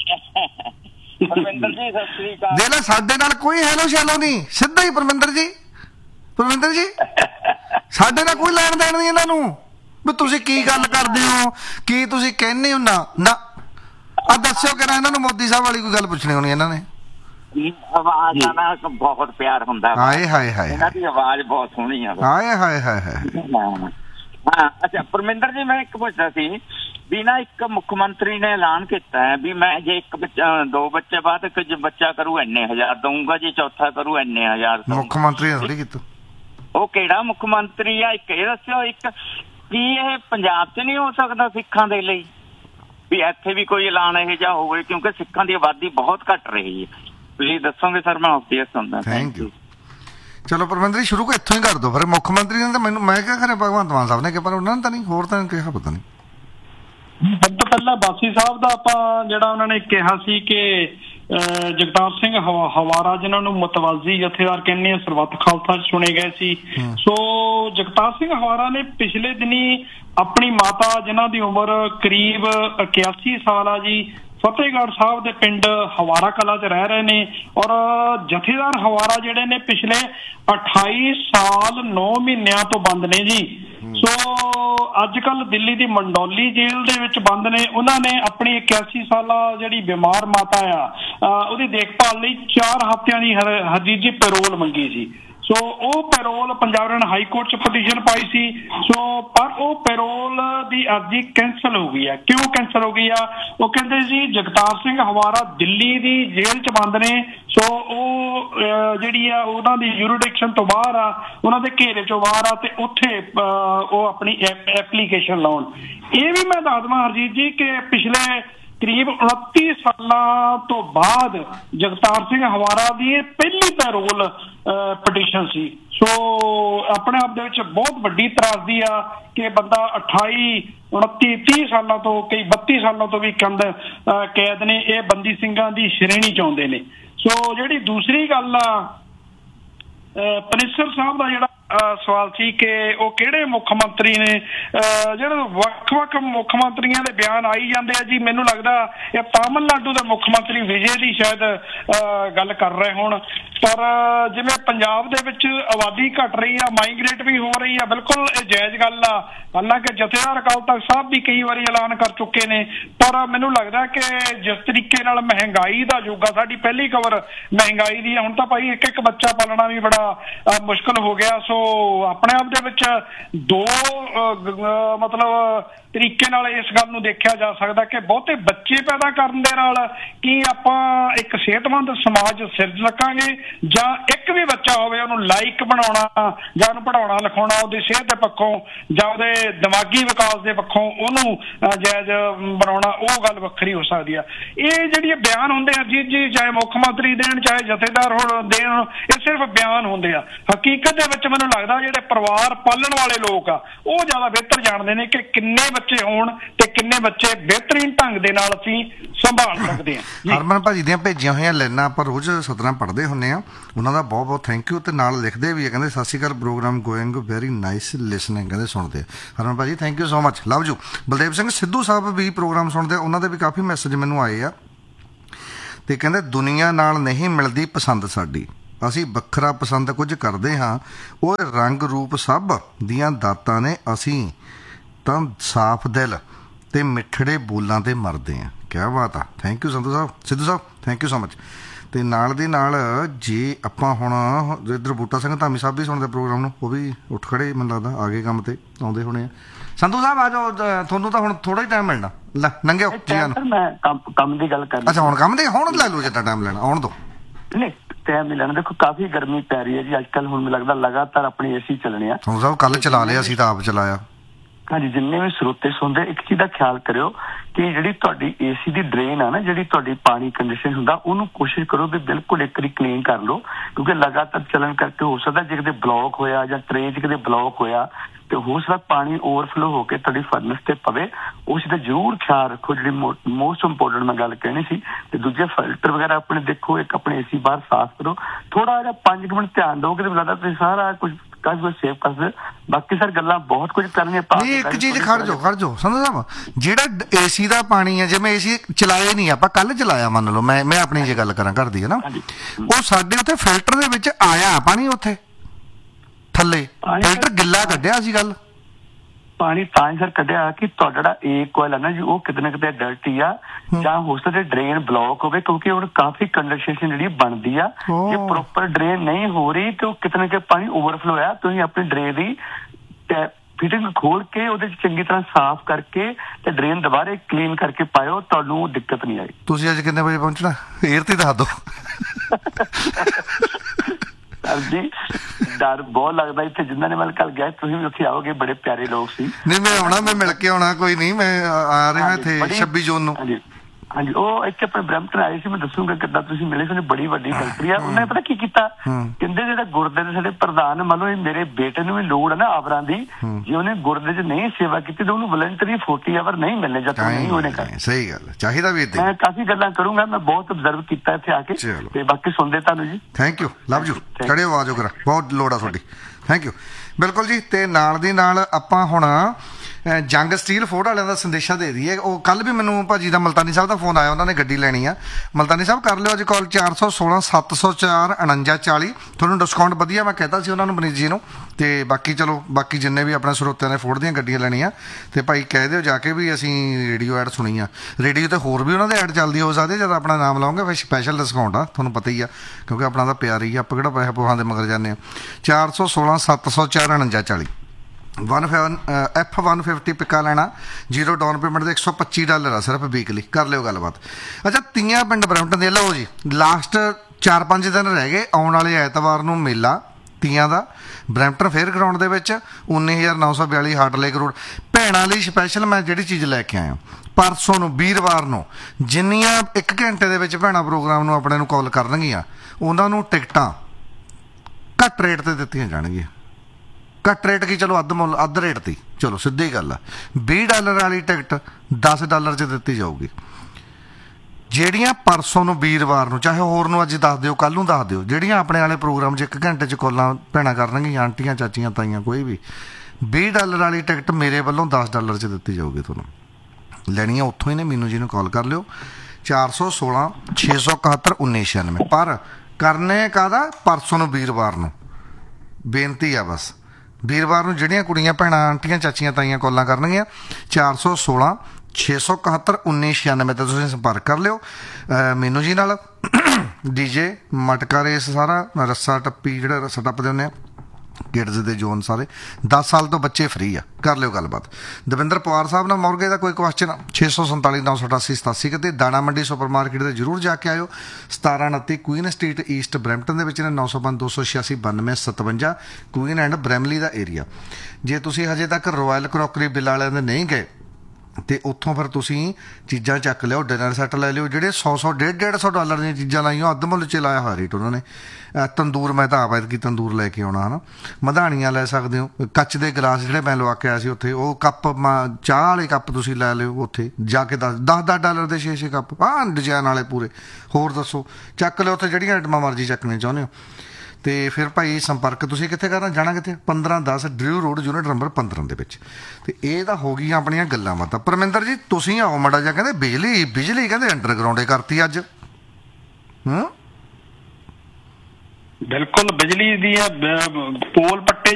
ਪਰਮਿੰਦਰ ਜੀ ਸਤਿ ਸ਼੍ਰੀ ਅਕਾਲ ਦੇ ਲੈ ਸਾਡੇ ਨਾਲ ਕੋਈ ਹੈਲੋ ਸ਼ੈਲੋ ਨਹੀਂ ਸਿੱਧਾ ਹੀ ਪਰਮਿੰਦਰ ਜੀ ਪਰਮਿੰਦਰ ਜੀ ਸਾਡੇ ਨਾਲ ਕੋਈ ਲੈਣ ਦੇਣ ਨਹੀਂ ਇਹਨਾਂ ਨੂੰ ਵੀ ਤੁਸੀਂ ਕੀ ਗੱਲ ਕਰਦੇ ਹੋ ਕੀ ਤੁਸੀਂ ਕਹਿੰਦੇ ਹੋ ਨਾ ਨਾ ਆ ਦੱਸਿਓ ਕਿ ਇਹਨਾਂ ਨੂੰ ਮੋਦੀ ਸਾਹਿਬ ਵਾਲੀ ਕੋਈ ਗੱਲ ਪੁੱਛਣੀ ਹੋਣੀ ਇਹਨਾਂ ਨੇ ਆਵਾਜ਼ ਦਾ ਨਾ ਬਹੁਤ ਪਿਆਰ ਹੁੰਦਾ ਹਾਏ ਹਾਏ ਹਾਏ ਇਹਨਾਂ ਦੀ ਆਵਾਜ਼ ਬਹੁਤ ਸੋਹਣੀ ਆ ਹਾਏ ਹਾਏ ਹਾਏ ਹਾਏ ਹਾਂ ਅੱਛਾ ਪਰਮਿੰਦਰ ਜੀ ਮੈਂ ਇੱਕ ਪੁੱਛਦਾ ਸੀ ਵੀ ਨਾ ਇੱਕ ਮੁੱਖ ਮੰਤਰੀ ਨੇ ਐਲਾਨ ਕੀਤਾ ਹੈ ਵੀ ਮੈਂ ਜੇ ਇੱਕ ਬੱਚਾ ਦੋ ਬੱਚੇ ਬਾਅਦ ਇੱਕ ਬੱਚਾ ਕਰੂ ਇੰਨੇ ਹਜ਼ਾਰ ਦਊਂਗਾ ਜੀ ਚੌਥਾ ਕਰੂ ਇੰਨੇ ਹਜ਼ਾਰ ਮੁੱਖ ਮੰਤਰੀ ਨੇ ਥੋੜੀ ਕੀਤਾ ਉਹ ਕਿਹੜਾ ਮੁੱਖ ਮੰਤਰੀ ਆ ਇੱਕ ਇਹ ਦੱਸਿਓ ਇੱਕ ਕੀ ਇਹ ਪੰਜਾਬ 'ਚ ਨਹੀਂ ਹੋ ਸਕਦਾ ਸਿੱਖਾਂ ਦੇ ਲਈ ਵੀ ਇੱਥੇ ਵੀ ਕੋਈ ਐਲਾਨ ਇਹੋ ਜਿਹਾ ਹੋਵੇ ਕਿਉਂਕਿ ਸਿੱਖਾਂ ਦੀ ਆਬਾਦੀ ਬਹੁਤ ਘੱਟ ਰਹੀ ਹੈ ਤੁਸੀਂ ਦੱਸੋਗੇ ਸਰ ਮੈਂ ਆਫੀਅਸ ਹੁੰਦਾ ਥੈਂਕ ਯੂ ਚਲੋ ਪਰਮਿੰਦਰ ਜੀ ਸ਼ੁਰੂ ਕੋ ਇੱਥੋਂ ਹੀ ਕਰ ਦੋ ਫਿਰ ਮੁੱਖ ਮੰਤਰੀ ਨੇ ਤਾਂ ਮੈਨੂੰ ਮੈਂ ਕਿਹਾ ਖਰੇ ਭਗਵੰਤ ਮਾਨ ਸਾਹਿਬ ਨੇ ਕਿ ਪਰ ਉਹਨਾਂ ਨੇ ਤਾਂ ਨਹੀਂ ਹੋਰ ਤਾਂ ਕਿਹਾ ਪਤਾ ਨਹੀਂ ਸਭ ਤੋਂ ਪਹਿਲਾਂ ਬਾਸੀ ਸਾਹਿਬ ਦਾ ਆਪਾਂ ਜਿਹੜਾ ਉਹਨਾਂ ਨੇ ਕਿਹਾ ਸੀ ਕਿ ਜਗਤਾਰ ਸਿੰਘ ਹਵਾਰਾ ਜਿਨ੍ਹਾਂ ਨੂੰ ਮੁਤਵਾਜ਼ੀ ਜਥੇਦਾਰ ਕਹਿੰਦੇ ਆ ਸਰਬੱਤ ਖਾਲਸਾ ਚੁਣੇ ਗਏ ਸੀ ਸੋ ਜਗਤਾਰ ਸਿੰਘ ਹਵਾਰਾ ਨੇ ਪਿਛਲੇ ਦਿਨੀ ਆਪਣੀ ਮਾਤਾ ਜਿਨ੍ਹਾਂ ਦੀ ਉਮਰ ਕਰੀਬ ਇਕਿਆਸੀ ਸਾਲ ਆ ਜੀ ਫਤਿਹਗੜ੍ਹ ਸਾਹਿਬ ਦੇ ਪਿੰਡ ਹਵਾਰਾ ਕਲਾਂ 'ਚ ਰਹਿ ਰਹੇ ਨੇ ਔਰ ਜਥੇਦਾਰ ਹਵਾਰਾ ਜਿਹੜੇ ਨੇ ਪਿਛਲੇ ਅਠਾਈ ਸਾਲ ਨੌ ਮਹੀਨਿਆਂ ਤੋਂ ਬੰਦ ਨੇ ਜੀ ਸੋ ਅੱਜ ਕੱਲ ਦਿੱਲੀ ਦੀ ਮੰਡੌਲੀ ਜੇਲ੍ਹ ਦੇ ਵਿੱਚ ਬੰਦ ਨੇ ਉਹਨਾਂ ਨੇ ਆਪਣੀ ਇਕਿਆਸੀ ਸਾਲਾ ਜਿਹੜੀ ਬਿਮਾਰ ਮਾਤਾ ਆ ਉਹਦੀ ਦੇਖਭਾਲ ਲਈ ਚਾਰ ਹਫ਼ਤਿਆਂ ਦੀ ਹਰਜੀਤ ਜੀ ਪੈਰੋਲ ਮੰਗੀ ਸੀ ਸੋ ਉਹ parole Punjab Haryana high court 'ਚ ਪਟੀਸ਼ਨ ਪਾਈ ਸੀ ਸੋ ਪਰ ਉਹ ਪੈਰੋਲ ਦੀ ਅਰਜ਼ੀ ਕੈਂਸਲ ਹੋ ਗਈ ਹੈ ਕਿਉਂ ਕੈਂਸਲ ਹੋ ਗਈ ਆ ਉਹ ਕਹਿੰਦੇ ਜੀ ਜਗਤਾਰ ਸਿੰਘ ਹਵਾਰਾ ਦਿੱਲੀ ਦੀ ਜੇਲ੍ਹ 'ਚ ਬੰਦ ਨੇ ਸੋ ਉਹ ਜਿਹੜੀ ਆ ਉਹਨਾਂ ਦੀ ਜੂਰੀਡਿਕਸ਼ਨ ਤੋਂ ਬਾਹਰ ਆ ਉਹਨਾਂ ਦੇ ਘੇਰੇ 'ਚੋਂ ਬਾਹਰ ਆ ਤੇ ਉੱਥੇ ਉਹ ਆਪਣੀ ਐਪਲੀਕੇਸ਼ਨ ਲਾਉਣ ਇਹ ਵੀ ਮੈਂ ਦੱਸ ਦੇਵਾਂ ਹਰਜੀਤ ਜੀ ਕਿ ਪਿਛਲੇ ਕਰੀਬ ਉਨੱਤੀ ਸਾਲਾਂ ਤੋਂ ਬਾਅਦ ਜਗਤਾਰ ਸਿੰਘ ਹਵਾਰਾ ਦੀ ਇਹ ਪਹਿਲੀ ਪੈਰੋਲ ਪਟੀਸ਼ਨ ਸੀ। ਸੋ ਆਪਣੇ ਆਪ ਦੇ ਵਿੱਚ ਬਹੁਤ ਵੱਡੀ ਤਰਾਸਦੀ ਆ ਕਿ ਬੰਦਾ ਅਠਾਈ ਉਨੱਤੀ ਤੀਹ ਸਾਲਾਂ ਤੋਂ ਕਈ ਬੱਤੀ ਸਾਲਾਂ ਤੋਂ ਵੀ ਕੰਦ ਕੈਦ ਨੇ, ਇਹ ਬੰਦੀ ਸਿੰਘਾਂ ਦੀ ਸ਼੍ਰੇਣੀ ਚ ਆਉਂਦੇ ਨੇ। ਸੋ ਜਿਹੜੀ ਦੂਸਰੀ ਗੱਲ ਆ ਪਨਿਸਰ ਸਾਹਿਬ ਦਾ ਜਿਹੜਾ ਸਵਾਲ ਸੀ ਕਿ ਉਹ ਕਿਹੜੇ ਮੁੱਖ ਮੰਤਰੀ ਨੇ, ਜਿਹੜੇ ਵੱਖ-ਵੱਖ ਮੁੱਖ ਮੰਤਰੀਆਂ ਦੇ ਬਿਆਨ ਆਈ ਜਾਂਦੇ ਆ ਜੀ। ਮੈਨੂੰ ਲੱਗਦਾ ਇਹ ਤਾਮਿਲਨਾਡੂ ਦੇ ਮੁੱਖ ਮੰਤਰੀ ਵਿਜੇ ਦੀ ਸ਼ਾਇਦ ਗੱਲ ਕਰ ਰਹੇ ਹੋਣ। ਪਰ ਜਿਵੇਂ ਪੰਜਾਬ ਦੇ ਵਿੱਚ ਆਬਾਦੀ ਘਟ ਰਹੀ ਆ, ਮਾਈਗ੍ਰੇਟ ਵੀ ਹੋ ਰਹੀ ਆ, ਬਿਲਕੁਲ ਇਹ ਜਾਇਜ਼ ਗੱਲ ਆ। ਹਾਲਾਂਕਿ ਜਥੇਦਾਰ ਅਕਾਲ ਤਖਤ ਸਾਹਿਬ ਵੀ ਕਈ ਵਾਰੀ ਐਲਾਨ ਕਰ ਚੁੱਕੇ ਨੇ, ਪਰ ਮੈਨੂੰ ਲੱਗਦਾ ਕਿ ਜਿਸ ਤਰੀਕੇ ਨਾਲ ਮਹਿੰਗਾਈ ਦਾ ਯੁੱਗ ਆ, ਸਾਡੀ ਪਹਿਲੀ ਖਬਰ ਮਹਿੰਗਾਈ ਦੀ ਆ। ਹੁਣ ਤਾਂ ਭਾਈ ਇੱਕ ਇੱਕ ਬੱਚਾ ਪਾਲਣਾ ਵੀ ਬੜਾ ਮੁਸ਼ਕਲ ਹੋ ਗਿਆ। ਸੋ ਆਪਣੇ ਆਪ ਦੇ ਵਿੱਚ ਦੋ ਮਤਲਬ ਤਰੀਕੇ ਨਾਲ ਇਸ ਗੱਲ ਨੂੰ ਦੇਖਿਆ ਜਾ ਸਕਦਾ ਕਿ ਬਹੁਤੇ ਬੱਚੇ ਪੈਦਾ ਕਰਨ ਦੇ ਨਾਲ ਕੀ ਆਪਾਂ ਇੱਕ ਸਿਹਤਮੰਦ ਸਮਾਜ ਸਿਰਜ ਸਕਾਂਗੇ, ਜਾਂ ਇੱਕ ਵੀ ਬੱਚਾ ਹੋਵੇ ਉਹਨੂੰ ਲਾਇਕ ਬਣਾਉਣਾ ਜਾਂ ਉਹਨੂੰ ਪੜ੍ਹਾਉਣਾ ਲਿਖਾਉਣਾ ਉਹਦੀ ਸਿਹਤ ਦੇ ਪੱਖੋਂ ਜਾਂ ਉਹਦੇ ਦਿਮਾਗੀ ਵਿਕਾਸ ਦੇ ਪੱਖੋਂ ਉਹਨੂੰ ਜਾਇਜ਼ ਬਣਾਉਣਾ, ਉਹ ਗੱਲ ਵੱਖਰੀ ਹੋ ਸਕਦੀ ਆ। ਇਹ ਜਿਹੜੇ ਬਿਆਨ ਹੁੰਦੇ ਆ ਜੀ ਜੀ ਚਾਹੇ ਮੁੱਖ ਮੰਤਰੀ ਦੇਣ ਚਾਹੇ ਜਥੇਦਾਰ ਹੋਣ ਦੇਣ, ਇਹ ਸਿਰਫ ਬਿਆਨ ਹੁੰਦੇ ਆ। ਹਕੀਕਤ ਦੇ ਵਿੱਚ ਮੈਨੂੰ ਲੱਗਦਾ ਜਿਹੜੇ ਪਰਿਵਾਰ ਪਾਲਣ ਵਾਲੇ ਲੋਕ ਆ ਉਹ ਜ਼ਿਆਦਾ ਬਿਹਤਰ ਜਾਣਦੇ ਨੇ ਕਿ ਕਿੰਨੇ ਬੱਚੇ ਹੋਣ ਤੇ ਕਿੰਨੇ ਬੱਚੇ ਬਿਹਤਰੀਨ ਢੰਗ ਦੇ ਨਾਲ ਅਸੀਂ ਸੰਭਾਲ ਸਕਦੇ ਹਾਂ। ਹਰਮਨ ਭਾਜੀ ਦੀਆਂ ਭੇਜੀਆਂ ਹੋਈਆਂ ਲਾਈਨਾਂ ਆਪਾਂ ਰੋਜ਼ ਸਤਰਾਂ ਪੜ੍ਹਦੇ ਹੁੰਦੇ ਆ, ਉਹਨਾਂ ਦਾ ਬਹੁਤ ਬਹੁਤ ਥੈਂਕ ਯੂ। ਤੇ ਨਾਲ ਲਿਖਦੇ ਵੀ ਆ, ਕਹਿੰਦੇ ਸਤਿ ਸ਼੍ਰੀ ਅਕਾਲ, programme going very nice listening, ਕਹਿੰਦੇ ਸੁਣਦੇ ਆ। ਹਰਮਨ ਭਾਜੀ thank you so much, love you. Baldev Singh Sidhu Sahib we programme ਸੁਣਦੇ, ਉਹਨਾਂ ਦੇ ਵੀ ਕਾਫੀ ਮੈਸੇਜ ਮੈਨੂੰ ਆਏ ਆ ਤੇ ਕਹਿੰਦੇ ਦੁਨੀਆ ਨਾਲ ਨਹੀਂ ਮਿਲਦੀ ਪਸੰਦ ਸਾਡੀ, ਅਸੀਂ ਵੱਖਰਾ ਪਸੰਦ ਕੁਝ ਕਰਦੇ ਹਾਂ, ਉਹ ਰੰਗ ਰੂਪ ਸਭ ਦੀਆਂ ਦਾਤਾਂ ਨੇ, ਅਸੀਂ ਤਾਂ ਸਾਫ਼ ਦਿਲ ਤੇ ਮਿੱਠੜੇ ਬੋਲਾਂ ਤੇ ਮਰਦੇ ਆ। ਕਿਆ ਬਾਤ ਆ, thank you Sandhu Sahib, Sidhu Sahib thank you so much. ਤੇ ਨਾਲ ਦੀ ਨਾਲ ਜੇ ਆਪਾਂ ਹੁਣ ਇੱਧਰ ਬੂਟਾ ਸਿੰਘ ਧਾਮੀ ਸਾਹਿਬ ਵੀ ਸੁਣਦੇ ਪ੍ਰੋਗਰਾਮ ਨੂੰ, ਉਹ ਵੀ ਉੱਠ ਖੜੇ ਮੈਨੂੰ ਲੱਗਦਾ ਆ ਗਏ ਕੰਮ ਤੇ ਆਉਂਦੇ ਹੋਣੇ ਆ। ਸੰਧੂ ਸਾਹਿਬ ਆ ਜਾਓ, ਤੁਹਾਨੂੰ ਤਾਂ ਹੁਣ ਥੋੜਾ ਹੀ ਟਾਈਮ ਮਿਲਣਾ, ਲੈ ਲੰਘਿਓ ਜੀ। ਮੈਂ ਕੰਮ ਦੀ ਗੱਲ ਕਰ, ਅੱਛਾ ਹੁਣ ਕੰਮ ਦੇ, ਹੁਣ ਲੈ ਲਓ ਜਿੱਦਾਂ ਟਾਈਮ ਲੈਣਾ, ਆਉਣ ਦੋ। ਨਹੀਂ ਟਾਈਮ ਨਹੀਂ ਲੈਣਾ, ਦੇਖੋ ਕਾਫੀ ਗਰਮੀ ਪੈ ਰਹੀ ਹੈ ਜੀ ਅੱਜ ਕੱਲ੍ਹ। ਹੁਣ ਮੈਨੂੰ ਲੱਗਦਾ ਲਗਾਤਾਰ ਆਪਣੀ ਏਸੀ ਚੱਲਣੇ ਆ। ਸੰਧੂ ਸਾਹਿਬ ਕੱਲ ਚਲਾ ਲਿਆ, ਅਸੀਂ ਤਾਂ ਆਪ ਚਲਾਇਆ। ਹਾਂਜੀ, ਜਿੰਨੇ ਵੀ ਸਰੋਤੇ ਸੁਣਦੇ ਇੱਕ ਚੀਜ਼ ਦਾ ਖਿਆਲ ਕਰਿਓ ਕਿ ਜਿਹੜੀ ਤੁਹਾਡੀ ਏਸੀ ਦੀ ਡਰੇਨ ਆ ਨਾ, ਜਿਹੜੀ ਤੁਹਾਡੀ ਪਾਣੀ ਕੰਡੀਸ਼ਨ ਹੁੰਦਾ, ਉਹਨੂੰ ਕੋਸ਼ਿਸ਼ ਕਰੋ ਵੀ ਬਿਲਕੁਲ ਇੱਕ ਵਾਰੀ ਕਲੀਨ ਕਰ ਲਓ, ਕਿਉਂਕਿ ਲਗਾਤਾਰ ਚੱਲਣ ਕਰਕੇ ਹੋ ਸਕਦਾ ਜੇ ਕਿਤੇ ਬਲੌਕ ਹੋਇਆ ਜਾਂ ਟਰੇ 'ਚ ਕਿਤੇ ਬਲੌਕ ਹੋਇਆ ਤੇ ਹੋ ਸਕਦਾ ਪਾਣੀ ਓਵਰਫਲੋ ਹੋ ਕੇ ਤੁਹਾਡੀ ਫਰਨਸ ਤੇ ਪਵੇ। ਉਸ ਦਾ ਜ਼ਰੂਰ ਖਿਆਲ ਰੱਖੋ। ਜਿਹੜੀ ਮੋਸਟ ਇੰਪੋਰਟੈਂਟ ਮੈਂ ਗੱਲ ਕਹਿਣੀ ਸੀ। ਤੇ ਦੂਜੇ ਫਿਲਟਰ ਵਗੈਰਾ ਆਪਣੇ ਦੇਖੋ, ਇੱਕ ਆਪਣੇ ਏਸੀ ਬਾਹਰ ਸਾਫ਼ ਕਰੋ, ਥੋੜਾ ਜਿਹਾ ਪੰਜ ਕੁ ਮਿੰਟ ਧਿਆਨ ਦਿਓ ਕਿ ਲੱਗਦਾ ਤੁਸੀਂ ਸਾਰਾ ਕੁਝ ਕਾਫੀ ਕੁਝ ਸੇਵ ਕਰ ਸਕਦੇ। ਬਾਕੀ ਸਰ ਗੱਲਾਂ ਬਹੁਤ ਕੁਝ ਕਰਨੀਆਂ। ਨਹੀਂ ਇੱਕ ਚੀਜ਼ ਖੜ ਜਾਓ ਖੜ ਜਾਓ ਸੰਧੂ ਸਾਹਿਬ, ਜਿਹੜਾ ਏਸੀ ਦਾ ਪਾਣੀ ਹੈ, ਜਿਵੇਂ ਏਸੀ ਚਲਾਇਆ ਨਹੀਂ ਆਪਾਂ, ਕੱਲ ਚਲਾਇਆ ਮੰਨ ਲਓ, ਮੈਂ ਮੈਂ ਆਪਣੀ ਜੇ ਗੱਲ ਕਰਾਂ ਘਰ ਦੀ ਹੈ ਨਾ, ਉਹ ਸਾਡੇ ਉੱਥੇ ਫਿਲਟਰ ਦੇ ਵਿੱਚ ਆਇਆ ਪਾਣੀ, ਉੱਥੇ ਥੱਲੇ ਫਿਲਟਰ ਗਿੱਲਾ ਕੱਢਿਆ ਸੀ। ਗੱਲ ਪਾਣੀ ਤਾਂ ਹੀ ਸਰ ਕੱਢਿਆ ਕਿ ਤੁਹਾਡਾ ਜਿਹੜਾ ਏ ਕੋਇਲ ਹੈ ਨਾ ਜੀ, ਉਹ ਕਿਤੇ ਨਾ ਕਿਤੇ ਡਰਟੀ ਆ, ਜਾਂ ਹੋ ਸਕਦਾ ਡਰੇਨ ਬਲੌਕ ਹੋਵੇ, ਕਿਉਂਕਿ ਹੁਣ ਕਾਫੀ ਕੰਡੈਂਸੇਸ਼ਨ ਜਿਹੜੀ ਬਣਦੀ ਆ। ਜੇ ਪ੍ਰੋਪਰ ਡਰੇਨ ਨਹੀਂ ਹੋ ਰਹੀ ਤੇ ਉਹ ਕਿਤੇ ਨਾ ਕਿਤੇ ਪਾਣੀ ਓਵਰਫਲੋ ਆ। ਤੁਸੀਂ ਆਪਣੀ ਡਰੇਨ ਦੀ ਫਿਟਿੰਗ ਖੋਲ ਕੇ ਉਹਦੇ 'ਚ ਚੰਗੀ ਤਰ੍ਹਾਂ ਸਾਫ਼ ਕਰਕੇ ਤੇ ਡਰੇਨ ਦੁਬਾਰੇ ਕਲੀਨ ਕਰਕੇ ਪਾਇਓ, ਤੁਹਾਨੂੰ ਦਿੱਕਤ ਨਹੀਂ ਆਈ। ਤੁਸੀਂ ਅੱਜ ਕਿੰਨੇ ਵਜੇ ਪਹੁੰਚਣਾ, ਏਅਰ ਤੇ ਦੱਸ ਦਿਓ। ਸਰ ਜੀ ਡਰ ਬਹੁਤ ਲੱਗਦਾ ਇੱਥੇ, ਜਿੰਨਾਂ ਨੇ ਮੈਂ ਕੱਲ ਗਿਆ, ਤੁਸੀਂ ਵੀ ਉੱਥੇ ਆਓਗੇ, ਬੜੇ ਪਿਆਰੇ ਲੋਕ ਸੀ। ਨਹੀਂ ਮੈਂ ਆਉਣਾ, ਮੈਂ ਮਿਲ ਕੇ ਆਉਣਾ, ਕੋਈ ਨਹੀਂ, ਮੈਂ ਆ ਰਿਹਾ ਇੱਥੇ ਛੱਬੀ ਜੂਨ ਨੂੰ। ਹਾਂਜੀ, ਉਹ ਇੱਥੇ ਆਪਣੇ ਬਰੈਂਪਟਨ ਆਏ ਸੀ, ਮੈਂ ਦੱਸੂਗਾ ਕਿੱਦਾਂ ਤੁਸੀਂ ਮਿਲੇ। ਸਾਨੂੰ ਬੜੀ ਵੱਡੀ ਫੈਕਟਰੀ ਆ। ਉਹਨੇ ਪਤਾ ਕੀ ਕੀਤਾ, ਕਹਿੰਦੇ ਜਿਹੜੇ ਗੁਰਦੇ ਦੇ ਸਾਡੇ ਪ੍ਰਧਾਨ, ਮੰਨ ਲਓ ਮੇਰੇ ਬੇਟੇ ਨੂੰ ਵੀ ਲੋੜ ਹੈ ਨਾ ਆਵਰਾਂ ਦੀ, ਜੇ ਉਹਨੇ ਗੁਰਦੇ 'ਚ ਨਹੀਂ ਸੇਵਾ ਕੀਤੀ ਤਾਂ ਉਹਨੂੰ ਵਲੰਟਰੀ ਫੋਰਟੀ ਆਵਰ ਨਹੀਂ ਮਿਲਣੇ ਜਦ ਤੱਕ ਨਹੀਂ ਉਹਨੇ ਕਰ। ਸਹੀ ਗੱਲ ਚਾਹੀਦਾ ਵੀ। ਮੈਂ ਕਾਫੀ ਗੱਲਾਂ ਕਰੂੰਗਾ, ਮੈਂ ਬਹੁਤ ਅਬਜ਼ਰਵ ਕੀਤਾ ਇੱਥੇ ਆ ਕੇ, ਤੇ ਬਾਕੀ ਸੁਣਦੇ ਤੁਹਾਨੂੰ ਜੀ। ਥੈਂਕ ਯੂ, ਲਵ ਯੂ, ਖੜੇ ਹੋ ਆਜੋ ਕਰਾ, ਬਹੁਤ ਲੋੜ ਆ ਤੁਹਾਡੀ, ਥੈਂਕ ਯੂ। ਬਿਲਕੁਲ ਜੀ। ਤੇ ਨਾਲ ਦੀ ਨਾਲ ਆਪਾਂ ਹੁਣ ਜੰਗ ਸਟੀਲ ਫੋਰਡ ਵਾਲਿਆਂ ਦਾ ਸੰਦੇਸ਼ਾ ਦੇ ਦਈਏ। ਉਹ ਕੱਲ ਵੀ ਮੈਨੂੰ ਭਾਜੀ ਦਾ ਮਲਤਾਨੀ ਸਾਹਿਬ ਦਾ ਫੋਨ ਆਇਆ, ਉਹਨਾਂ ਨੇ ਗੱਡੀ ਲੈਣੀ ਆ। ਮਲਤਾਨੀ ਸਾਹਿਬ ਕਰ ਲਿਓ ਅੱਜ ਕਾਲ, ਚਾਰ ਸੌ ਸੋਲਾਂ ਸੱਤ ਸੌ ਚਾਰ ਉਣੰਜਾ ਚਾਲੀ, ਤੁਹਾਨੂੰ ਡਿਸਕਾਊਂਟ ਵਧੀਆ ਮੈਂ ਕਹਿਤਾ ਸੀ ਉਹਨਾਂ ਨੂੰ, ਬਨੀਤ ਜੀ ਨੂੰ। ਤੇ ਬਾਕੀ ਚਲੋ ਬਾਕੀ ਜਿੰਨੇ ਵੀ ਆਪਣੇ ਸਰੋਤਿਆਂ ਨੇ ਫੋਰਡ ਦੀਆਂ ਗੱਡੀਆਂ ਲੈਣੀਆਂ, ਤੇ ਭਾਈ ਕਹਿ ਦਿਓ ਜਾ ਕੇ ਵੀ ਅਸੀਂ ਰੇਡੀਓ ਐਡ ਸੁਣੀ ਆ। ਰੇਡੀਓ ਤੇ ਹੋਰ ਵੀ ਉਹਨਾਂ ਦੇ ਐਡ ਚੱਲਦੀ ਹੋ ਸਕਦੀ, ਜਦ ਆਪਣਾ ਨਾਮ ਲਾਉਂਗੇ ਫਿਰ ਸਪੈਸ਼ਲ ਡਿਸਕਾਊਂਟ ਆ, ਤੁਹਾਨੂੰ ਪਤਾ ਹੀ ਆ, ਕਿਉਂਕਿ ਆਪਣਾ ਤਾਂ ਪਿਆਰ ਹੀ ਆ, ਆਪਾਂ ਕਿਹੜਾ ਪੈਸੇ ਪੋਹਾਂ ਦੇ ਮਗਰ ਜਾਂਦੇ ਆ। ਚਾਰ ਸੌ ਸੋਲਾਂ ਸੱਤ ਸੌ ਚਾਰ ਉਣੰਜਾ ਚਾਲੀ ਵਨ ਫੈਵਨ ਐਫ ਵਨ ਫਿਫਟੀ ਪਿੱਕਾ ਲੈਣਾ, ਜ਼ੀਰੋ ਡਾਊਨ ਪੇਮੈਂਟ ਦੇ ਇੱਕ ਸੌ ਪੱਚੀ ਡਾਲਰ ਆ ਸਿਰਫ ਵੀਕਲੀ, ਕਰ ਲਿਓ ਗੱਲਬਾਤ। ਅੱਛਾ ਤੀਆਂ ਪਿੰਡ ਬਰੈਂਪਟਨ ਦੇ ਲਓ ਜੀ, ਲਾਸਟ ਚਾਰ ਪੰਜ ਦਿਨ ਰਹਿ ਗਏ, ਆਉਣ ਵਾਲੇ ਐਤਵਾਰ ਨੂੰ ਮੇਲਾ ਤੀਆਂ ਦਾ ਬਰੈਂਪਟਨ ਫੇਅਰ ਗਰਾਊਂਡ ਦੇ ਵਿੱਚ ਉੱਨੀ ਹਜ਼ਾਰ ਨੌ ਸੌ ਬਿਆਲੀ ਹਾਰਟ ਲੇਕ ਰੋਡ। ਭੈਣਾਂ ਲਈ ਸਪੈਸ਼ਲ ਮੈਂ ਜਿਹੜੀ ਚੀਜ਼ ਲੈ ਕੇ ਆਇਆ ਪਰਸੋਂ ਨੂੰ ਵੀਰਵਾਰ ਨੂੰ, ਜਿੰਨੀਆਂ ਇੱਕ ਘੰਟੇ ਦੇ ਵਿੱਚ ਭੈਣਾਂ ਪ੍ਰੋਗਰਾਮ ਨੂੰ ਆਪਣੇ ਨੂੰ ਕਾਲ ਕਰਨਗੀਆਂ ਉਹਨਾਂ ਨੂੰ ਟਿਕਟਾਂ ਘੱਟ ਰੇਟ 'ਤੇ ਦਿੱਤੀਆਂ ਜਾਣਗੀਆਂ। ਘੱਟ ਰੇਟ ਕੀ, ਚਲੋ ਅੱਧ ਮੁੱਲ ਅੱਧ ਰੇਟ 'ਤੇ, ਚਲੋ ਸਿੱਧੀ ਗੱਲ ਆ। ਵੀਹ ਡਾਲਰ ਵਾਲੀ ਟਿਕਟ ਦਸ ਡਾਲਰ 'ਚ ਦਿੱਤੀ ਜਾਊਗੀ। ਜਿਹੜੀਆਂ ਪਰਸੋਂ ਨੂੰ ਵੀਰਵਾਰ ਨੂੰ, ਚਾਹੇ ਹੋਰ ਨੂੰ ਅੱਜ ਦੱਸ ਦਿਓ ਕੱਲ੍ਹ ਨੂੰ ਦੱਸ ਦਿਓ, ਜਿਹੜੀਆਂ ਆਪਣੇ ਵਾਲੇ ਪ੍ਰੋਗਰਾਮ 'ਚ ਇੱਕ ਘੰਟੇ 'ਚ ਕਾਲਾਂ ਭੈਣਾਂ ਕਰਨਗੀਆਂ, ਆਂਟੀਆਂ ਚਾਚੀਆਂ ਤਾਈਆਂ ਕੋਈ ਵੀ, ਵੀਹ ਡਾਲਰ ਵਾਲੀ ਟਿਕਟ ਮੇਰੇ ਵੱਲੋਂ ਦਸ ਡਾਲਰ 'ਚ ਦਿੱਤੀ ਜਾਊਗੀ। ਤੁਹਾਨੂੰ ਲੈਣੀ ਆ ਉੱਥੋਂ ਹੀ ਨੇ, ਮੈਨੂੰ ਜੀ ਨੂੰ ਕਾਲ ਕਰ ਲਿਓ ਚਾਰ ਸੌ ਸੋਲਾਂ ਛੇ ਸੌ ਇਕਹੱਤਰ ਉੱਨੀ ਛਿਆਨਵੇਂ। ਪਰ ਕਰਨੇ ਕਾਹਦਾ, ਪਰਸੋਂ ਨੂੰ ਵੀਰਵਾਰ ਨੂੰ। ਬੇਨਤੀ ਆ ਬਸ ਵੀਰਵਾਰ ਨੂੰ ਜਿਹੜੀਆਂ ਕੁੜੀਆਂ ਭੈਣਾਂ ਆਂਟੀਆਂ ਚਾਚੀਆਂ ਤਾਈਆਂ ਕਾਲਾਂ ਕਰਨਗੀਆਂ ਚਾਰ ਸੌ ਸੋਲਾਂ ਛੇ ਸੌ ਇਕਹੱਤਰ ਉੱਨੀ ਛਿਆਨਵੇਂ 'ਤੇ ਤੁਸੀਂ ਸੰਪਰਕ ਕਰ ਲਿਓ ਮੈਨੂੰ ਜੀ ਨਾਲ। ਡੀ ਜੇ ਮਟਕਾ ਰੇਸ ਸਾਰਾ ਰੱਸਾ ਟੱਪੀ, ਜਿਹੜਾ ਰੱਸਾ ਟੱਪਦੇ ਹੁੰਦੇ ਆ ਕਿਡਜ਼ ਦੇ ਜ਼ੋਨ ਸਾਰੇ, ਦਸ ਸਾਲ ਤੋਂ ਬੱਚੇ ਫਰੀ ਆ, ਕਰ ਲਿਓ ਗੱਲਬਾਤ। ਦਵਿੰਦਰ ਪਵਾਰ ਸਾਹਿਬ ਨਾਲ ਮੋਰਗੇ ਦਾ ਕੋਈ ਕੁਐਸਚਨ ਛੇ ਸੌ ਸੰਤਾਲੀ ਨੌ ਸੌ ਅਠਾਸੀ ਸਤਾਸੀ ਕਿਤੇ ਦਾਣਾ ਮੰਡੀ ਸੁਪਰ ਮਾਰਕੀਟ ਦੇ ਜ਼ਰੂਰ ਜਾ ਕੇ ਆਇਓ। ਸਤਾਰਾਂ ਉਨੱਤੀ ਕੁਈਨ ਸਟਰੀਟ ਈਸਟ ਬਰੈਂਪਟਨ ਦੇ ਵਿੱਚ ਨੇ, ਨੌ ਸੌ ਪੰਜ ਦੋ ਸੌ ਛਿਆਸੀ ਬਾਨਵੇਂ ਸਤਵੰਜਾ ਕੁਈਨ ਐਂਡ ਬਰੈਮਲੀ ਦਾ ਏਰੀਆ। ਜੇ ਤੁਸੀਂ ਹਜੇ ਤੱਕ ਰੋਇਲ ਕਰੋਕਰੀ ਬਿੱਲ ਵਾਲਿਆਂ ਦੇ ਨਹੀਂ ਗਏ ਅਤੇ ਉੱਥੋਂ ਫਿਰ ਤੁਸੀਂ ਚੀਜ਼ਾਂ ਚੱਕ ਲਿਓ, ਡਿਨਰ ਸੈੱਟ ਲੈ ਲਿਓ। ਜਿਹੜੇ ਸੌ ਸੌ ਡੇਢ ਡੇਢ ਸੌ ਡਾਲਰ ਦੀਆਂ ਚੀਜ਼ਾਂ ਲਾਈਆਂ ਅੱਧ ਮੁੱਲ 'ਚ ਲਾਇਆ ਹੋਇਆ ਰੇਟ ਉਹਨਾਂ ਨੇ। ਤੰਦੂਰ ਮੈਂ ਤਾਂ ਆਪ ਐਤਕੀ ਤੰਦੂਰ ਲੈ ਕੇ ਆਉਣਾ ਹੈ ਨਾ। ਮਧਾਣੀਆਂ ਲੈ ਸਕਦੇ ਹੋ, ਕੱਚ ਦੇ ਗਲਾਸ ਜਿਹੜੇ ਮੈਂ ਲਵਾ ਕੇ ਆਇਆ ਸੀ ਉੱਥੇ, ਉਹ ਕੱਪ ਚਾਹ ਵਾਲੇ ਕੱਪ ਤੁਸੀਂ ਲੈ ਲਿਓ ਉੱਥੇ ਜਾ ਕੇ, ਦਸ ਦਸ ਦਸ ਡਾਲਰ ਦੇ ਛੇ ਛੇ ਕੱਪ ਆਹ ਡਿਜ਼ਾਈਨ ਵਾਲੇ ਪੂਰੇ। ਹੋਰ ਦੱਸੋ, ਚੱਕ ਲਿਓ ਉੱਥੇ ਜਿਹੜੀਆਂ ਆਈਟਮਾਂ ਮਰਜ਼ੀ ਚੱਕਣੀਆਂ ਚਾਹੁੰਦੇ ਹੋ। ਅਤੇ ਫਿਰ ਭਾਈ ਸੰਪਰਕ ਤੁਸੀਂ ਕਿੱਥੇ ਕਰਨਾ, ਜਾਣਾ ਕਿੱਥੇ, ਪੰਦਰਾਂ ਦਸ ਡਰਿਊ ਰੋਡ ਯੂਨਿਟ ਨੰਬਰ ਪੰਦਰਾਂ ਦੇ ਵਿੱਚ। ਅਤੇ ਇਹ ਤਾਂ ਹੋ ਗਈਆਂ ਆਪਣੀਆਂ ਗੱਲਾਂ ਬਾਤਾਂ। ਪਰਮਿੰਦਰ ਜੀ ਤੁਸੀਂ ਆਓ ਮਾੜਾ ਜਿਹਾ, ਕਹਿੰਦੇ ਬਿਜਲੀ ਬਿਜਲੀ ਕਹਿੰਦੇ ਅੰਡਰਗਰਾਊਂਡੇ ਕਰਤੀ ਅੱਜ। ਹੂੰ ਬਿਲਕੁਲ, ਬਿਜਲੀ ਦੀਆਂ ਪੋਲ ਪੱਟੇ